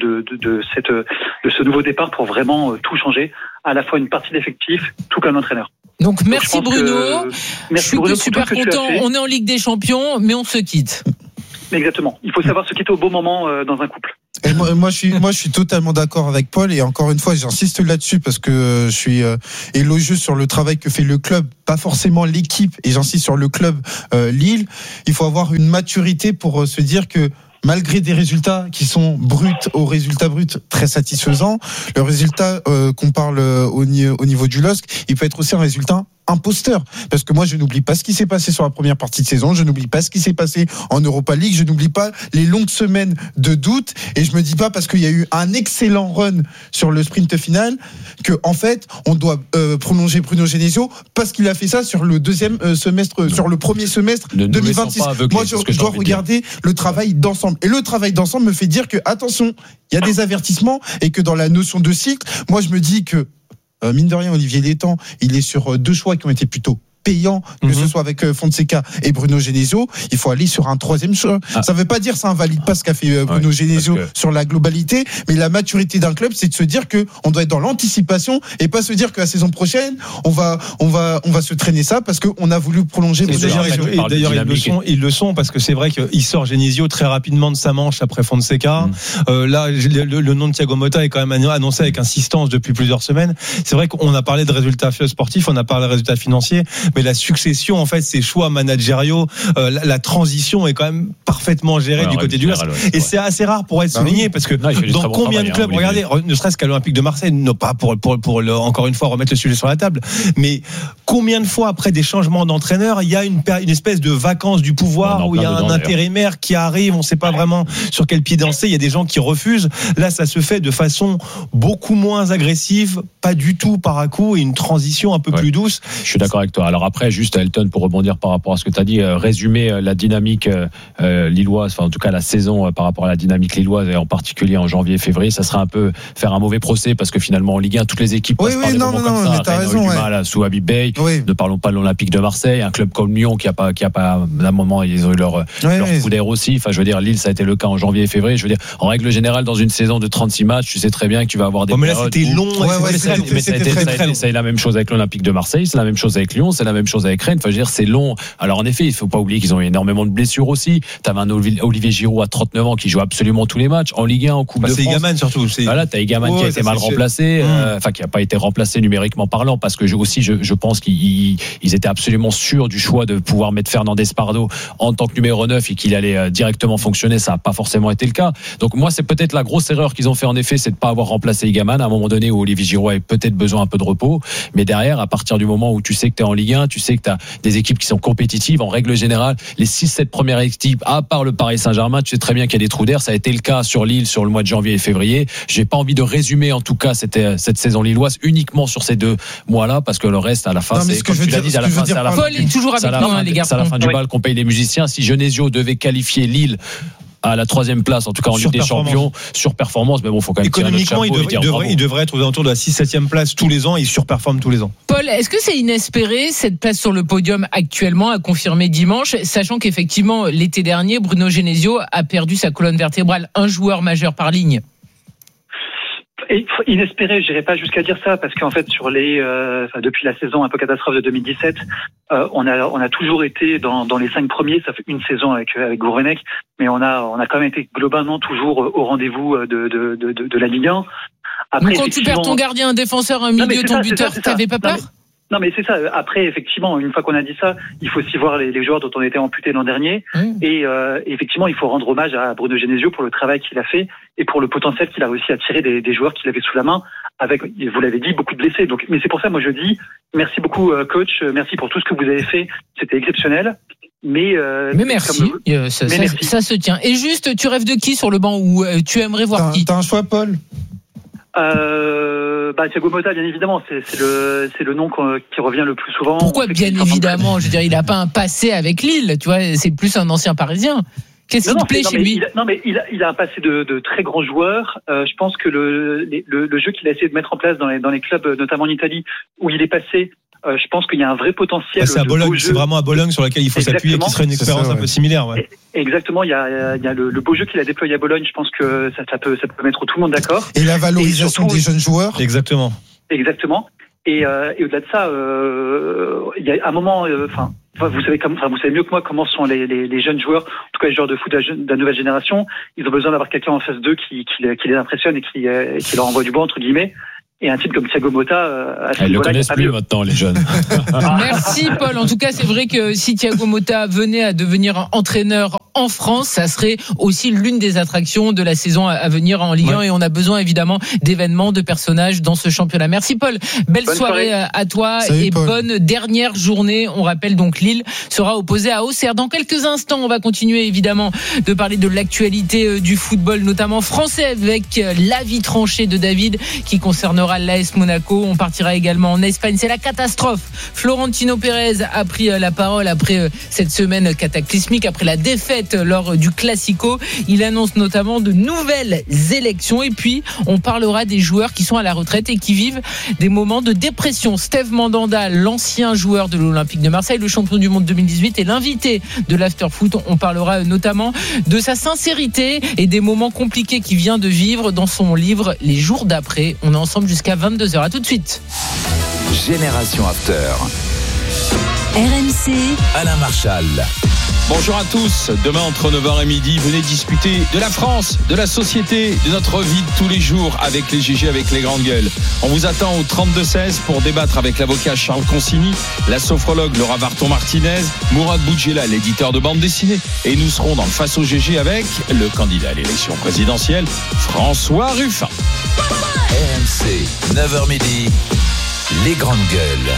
ce nouveau départ pour vraiment tout changer, à la fois une partie d'effectif, tout comme l'entraîneur. Donc merci Bruno. Merci Bruno, je suis super content. On est en Ligue des Champions, mais on se quitte. Exactement. Il faut savoir se quitter au bon moment dans un couple. Et moi, je suis totalement d'accord avec Paul. Et encore une fois, j'insiste là-dessus parce que je suis élogieux sur le travail que fait le club, pas forcément l'équipe. Et j'insiste sur le club Lille. Il faut avoir une maturité pour se dire que malgré des résultats qui sont bruts aux résultats bruts très satisfaisants, le résultat qu'on parle au niveau du LOSC, il peut être aussi un résultat imposteur. Parce que moi, je n'oublie pas ce qui s'est passé sur la première partie de saison, je n'oublie pas ce qui s'est passé en Europa League, je n'oublie pas les longues semaines de doute, et je me dis pas parce qu'il y a eu un excellent run sur le sprint final que, en fait, on doit prolonger Bruno Genesio parce qu'il a fait ça sur le deuxième semestre, sur le premier semestre 2026. Moi, je dois regarder le travail d'ensemble. Et le travail d'ensemble me fait dire que, attention, il y a des avertissements et que dans la notion de cycle, moi, je me dis que mine de rien, Olivier Létang, il est sur deux choix qui ont été plutôt payants, que ce soit avec Fonseca et Bruno Genesio. Il faut aller sur un troisième choix. Ça veut pas dire ça invalide pas ce qu'a fait Bruno Genesio sur la globalité, mais la maturité d'un club, c'est de se dire que on doit être dans l'anticipation et pas se dire que la saison prochaine, on va se traîner ça parce qu'on a voulu prolonger Bruno Genesio. Et d'ailleurs, ils le sont parce que c'est vrai qu'il sort Genesio très rapidement de sa manche après Fonseca. Là, le nom de Thiago Motta est quand même annoncé avec insistance depuis plusieurs semaines. C'est vrai qu'on a parlé de résultats sportifs, on a parlé de résultats financiers, mais la succession, en fait, ces choix managériaux, la transition est quand même parfaitement gérée du côté du LOSC. Et c'est assez rare pour être souligné parce que dans combien de clubs, regardez, ne serait-ce qu'à l'Olympique de Marseille, non pas pour encore une fois remettre le sujet sur la table, mais combien de fois après des changements d'entraîneur, il y a une espèce de vacance du pouvoir où il y a un intérimaire qui arrive, on ne sait pas vraiment sur quel pied danser, il y a des gens qui refusent. Là, ça se fait de façon beaucoup moins agressive, pas du tout par à coup, et une transition un peu plus douce. Je suis d'accord avec toi. Alors après, juste Elton, pour rebondir par rapport à ce que tu as dit, résumer la dynamique lilloise, enfin en tout cas la saison par rapport à la dynamique lilloise, et en particulier en janvier et février, ça serait un peu faire un mauvais procès parce que finalement en Ligue 1, toutes les équipes passent par des moments comme ça. T'as raison, du mal sous Habib Bey. Ne parlons pas de l'Olympique de Marseille, un club comme Lyon qui a pas à un moment ils ont eu leur coup d'air aussi. Enfin, je veux dire, Lille, ça a été le cas en janvier et février. Je veux dire, en règle générale, dans une saison de 36 matchs, tu sais très bien que tu vas avoir des. Mais là, c'était long. Ça a été la même chose avec l'Olympique de Marseille, c'est la même chose avec Lyon, c'est la même chose avec Rennes. Enfin, je veux dire, c'est long. Alors, en effet, il faut pas oublier qu'ils ont eu énormément de blessures aussi. T'avais un Olivier Giroud à 39 ans qui joue absolument tous les matchs en Ligue 1, en Coupe de France. C'est Egaman surtout. Voilà, t'as Egaman qui a été mal remplacé, enfin qui a pas été remplacé numériquement parlant, parce que je pense qu'ils étaient absolument sûrs du choix de pouvoir mettre Fernandez Pardo en tant que numéro 9 et qu'il allait directement fonctionner. Ça a pas forcément été le cas. Donc moi, c'est peut-être la grosse erreur qu'ils ont fait en effet, c'est de pas avoir remplacé Egaman à un moment donné où Olivier Giroud avait peut-être besoin un peu de repos. Mais derrière, à partir du moment où tu sais que t'es en Ligue 1, tu sais que t'as des équipes qui sont compétitives, en règle générale, les 6-7 premières équipes, à part le Paris Saint-Germain, tu sais très bien qu'il y a des trous d'air. Ça a été le cas sur Lille sur le mois de janvier et février. J'ai pas envie de résumer en tout cas cette saison lilloise uniquement sur ces 2 mois-là, parce que le reste à la fin, c'est comme tu l'as dit, à la fin, c'est à la fin. Paul est toujours avec nous, les gars. C'est à la fin du bal qu'on paye les musiciens. Si Genesio devait qualifier Lille à la 3e place, en tout cas en Ligue des Champions, surperformance, mais bon, faut quand même économiquement, il devrait être aux alentours de la 6-7e place tous les ans, et il surperforme tous les ans. Paul, est-ce que c'est inespéré cette place sur le podium actuellement, à confirmer dimanche, sachant qu'effectivement l'été dernier, Bruno Genesio a perdu sa colonne vertébrale, un joueur majeur par ligne? Et inespéré, j'irai pas jusqu'à dire ça, parce qu'en fait, depuis la saison un peu catastrophe de 2017, on a toujours été dans les 5 premiers. Ça fait une saison avec Gourvenec, mais on a quand même été globalement toujours au rendez-vous de la Ligue 1. Après, quand tu perds ton gardien, un défenseur, un milieu, ton buteur, t'avais pas peur? Non, mais c'est ça. Après, effectivement, une fois qu'on a dit ça, il faut aussi voir les joueurs dont on était amputés l'an dernier. Et effectivement, il faut rendre hommage à Bruno Genesio pour le travail qu'il a fait et pour le potentiel qu'il a réussi à tirer des joueurs qu'il avait sous la main, avec, vous l'avez dit, beaucoup de blessés. Donc, mais c'est pour ça, moi, je dis merci beaucoup, coach. Merci pour tout ce que vous avez fait. C'était exceptionnel. Mais merci, ça se tient. Et juste, tu rêves de qui sur le banc ou tu aimerais voir qui? T'as un choix, Paul? Thiago Motta, bien évidemment, c'est le nom qui revient le plus souvent. Pourquoi bien évidemment? Je veux dire, il a pas un passé avec Lille, tu vois, c'est plus un ancien Parisien. Qu'est-ce qui te plaît chez lui? Il a un passé de très grands joueurs. Je pense que le jeu qu'il a essayé de mettre en place dans les clubs, notamment en Italie, où il est passé, je pense qu'il y a un vrai potentiel. C'est à Bologne, c'est vraiment à Bologne sur laquelle il faut s'appuyer, qui serait une expérience un peu similaire. Ouais. Exactement, il y a le beau jeu qu'il a déployé à Bologne. Je pense que ça peut mettre tout le monde d'accord. Et la valorisation des jeunes joueurs. Exactement. Et au-delà de ça, il y a un moment, vous savez mieux que moi comment sont les jeunes joueurs, en tout cas les joueurs de foot de la nouvelle génération. Ils ont besoin d'avoir quelqu'un en face d'eux qui les impressionne et qui leur envoie du bon, entre guillemets. Et un type comme Thiago Motta, ils le connaissent plus maintenant, les jeunes. Merci Paul. En tout cas, c'est vrai que si Thiago Motta venait à devenir entraîneur en France, ça serait aussi l'une des attractions de la saison à venir en Ligue 1 et on a besoin évidemment d'événements, de personnages dans ce championnat. Merci Paul. Bonne soirée à toi. Salut, et Paul. Bonne dernière journée. On rappelle donc Lille sera opposé à Auxerre. Dans quelques instants, on va continuer évidemment de parler de l'actualité du football, notamment français, avec l'avis tranché de David qui concernera l'AS Monaco. On partira également en Espagne. C'est la catastrophe. Florentino Pérez a pris la parole après cette semaine cataclysmique, après la défaite lors du Classico. Il annonce notamment de nouvelles élections et puis on parlera des joueurs qui sont à la retraite et qui vivent des moments de dépression. Steve Mandanda, l'ancien joueur de l'Olympique de Marseille, le champion du monde 2018 et l'invité de l'Afterfoot. On parlera notamment de sa sincérité et des moments compliqués qu'il vient de vivre dans son livre Les jours d'après. On est ensemble jusqu'à 22h. À tout de suite. Génération After. RMC. Alain Marchal. Bonjour à tous. Demain entre 9h et midi, venez discuter de la France, de la société, de notre vie de tous les jours avec les GG, avec les grandes gueules. On vous attend au 32-16 pour débattre avec l'avocat Charles Consigny, la sophrologue Laura Varton-Martinez, Mourad Boudjela, l'éditeur de bande dessinée. Et nous serons dans le Face au GG avec le candidat à l'élection présidentielle, François Ruffin. RMC, 9h midi, les grandes gueules.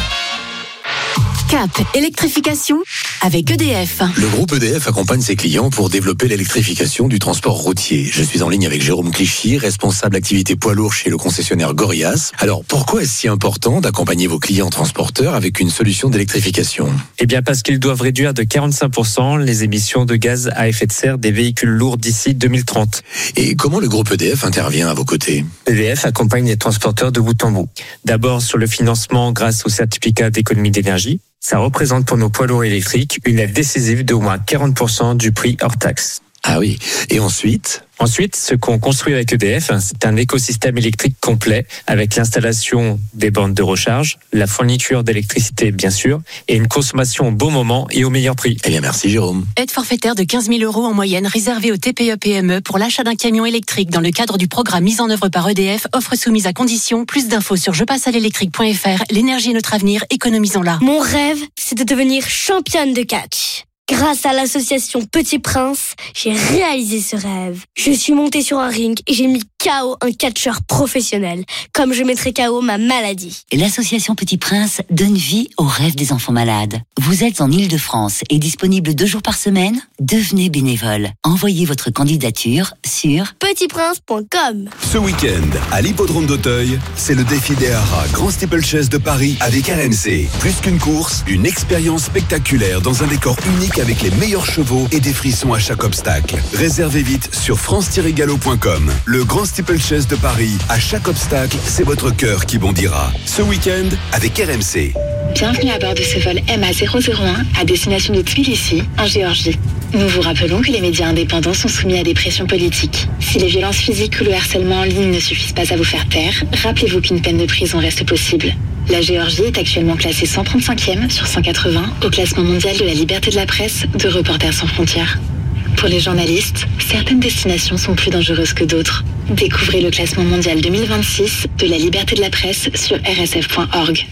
Cap électrification avec EDF. Le groupe EDF accompagne ses clients pour développer l'électrification du transport routier. Je suis en ligne avec Jérôme Clichy, responsable activité poids lourd chez le concessionnaire Gorias. Alors, pourquoi est-ce si important d'accompagner vos clients transporteurs avec une solution d'électrification ? Eh bien, parce qu'ils doivent réduire de 45% les émissions de gaz à effet de serre des véhicules lourds d'ici 2030. Et comment le groupe EDF intervient à vos côtés ? EDF accompagne les transporteurs de bout en bout. D'abord sur le financement grâce au certificat d'économie d'énergie. Ça représente pour nos poids lourds électriques une aide décisive d'au moins 40% du prix hors taxe. Ah oui. Et ensuite ? Ensuite, ce qu'on construit avec EDF, c'est un écosystème électrique complet avec l'installation des bornes de recharge, la fourniture d'électricité bien sûr, et une consommation au bon moment et au meilleur prix. Eh bien, merci Jérôme. Aide forfaitaire de 15 000 € en moyenne réservée aux TPE-PME pour l'achat d'un camion électrique dans le cadre du programme mis en œuvre par EDF. Offre soumise à condition. Plus d'infos sur jepassealélectrique.fr. L'énergie est notre avenir, économisons-la. Mon rêve, c'est de devenir championne de catch. Grâce à l'association Petit Prince, j'ai réalisé ce rêve. Je suis montée sur un ring et j'ai mis KO un catcheur professionnel, comme je mettrai KO ma maladie. L'association Petit Prince donne vie aux rêves des enfants malades. Vous êtes en Île-de-France et disponible 2 jours par semaine ? Devenez bénévole. Envoyez votre candidature sur petitprince.com. Ce week-end, à l'hippodrome d'Auteuil, c'est le défi des haras Grand Steeplechase de Paris avec RMC. Plus qu'une course, une expérience spectaculaire dans un décor unique avec les meilleurs chevaux et des frissons à chaque obstacle. Réservez vite sur france-galop.com. Le Grand Steeplechase de Paris, à chaque obstacle, c'est votre cœur qui bondira. Ce week-end, avec RMC. Bienvenue à bord de ce vol MA001 à destination de Tbilissi, en Géorgie. Nous vous rappelons que les médias indépendants sont soumis à des pressions politiques. Si les violences physiques ou le harcèlement en ligne ne suffisent pas à vous faire taire, rappelez-vous qu'une peine de prison reste possible. La Géorgie est actuellement classée 135e sur 180 au classement mondial de la liberté de la presse de Reporters sans frontières. Pour les journalistes, certaines destinations sont plus dangereuses que d'autres. Découvrez le classement mondial 2026 de la liberté de la presse sur rsf.org.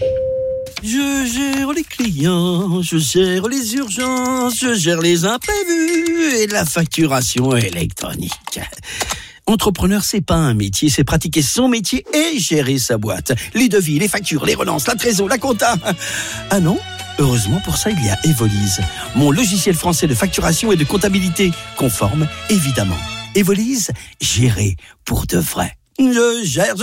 Je gère les clients, je gère les urgences, je gère les imprévus et la facturation électronique. Entrepreneur, c'est pas un métier, c'est pratiquer son métier et gérer sa boîte. Les devis, les factures, les relances, la trésor, la compta. Ah non ? Heureusement pour ça, il y a Evolise, mon logiciel français de facturation et de comptabilité, conforme évidemment. Evolise, gérer pour de vrai. Je gère.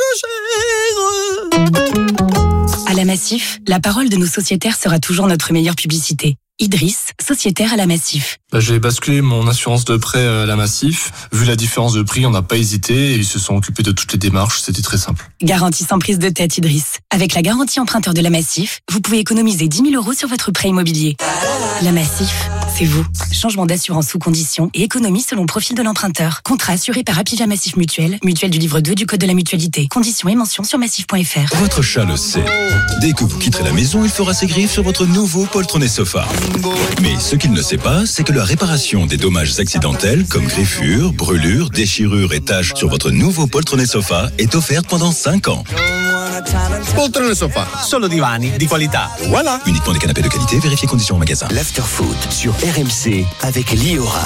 À la Massif, la parole de nos sociétaires sera toujours notre meilleure publicité. Idriss, sociétaire à la Massif. J'ai basculé mon assurance de prêt à la Massif. Vu la différence de prix, on n'a pas hésité et ils se sont occupés de toutes les démarches. C'était très simple. Garantie sans prise de tête, Idriss. Avec la garantie emprunteur de la Massif, vous pouvez économiser 10 000 € sur votre prêt immobilier. La Massif, c'est vous. Changement d'assurance sous condition et économie selon profil de l'emprunteur. Contrat assuré par Apivia Massif Mutuelle, mutuelle du livre 2 du Code de la mutualité. Conditions et mentions sur massif.fr. Votre chat le sait. Dès que vous quitterez la maison, il fera ses griffes sur votre nouveau poltronné sofa. Mais ce qu'il ne sait pas, c'est que la réparation des dommages accidentels comme griffures, brûlures, déchirures et taches sur votre nouveau poltronné sofa est offerte pendant 5 ans. Poltrone sofa, solo divani di qualità. Voilà. Uniquement des canapés de qualité, vérifiez conditions en magasin. L'Afterfoot sur RMC avec Liora.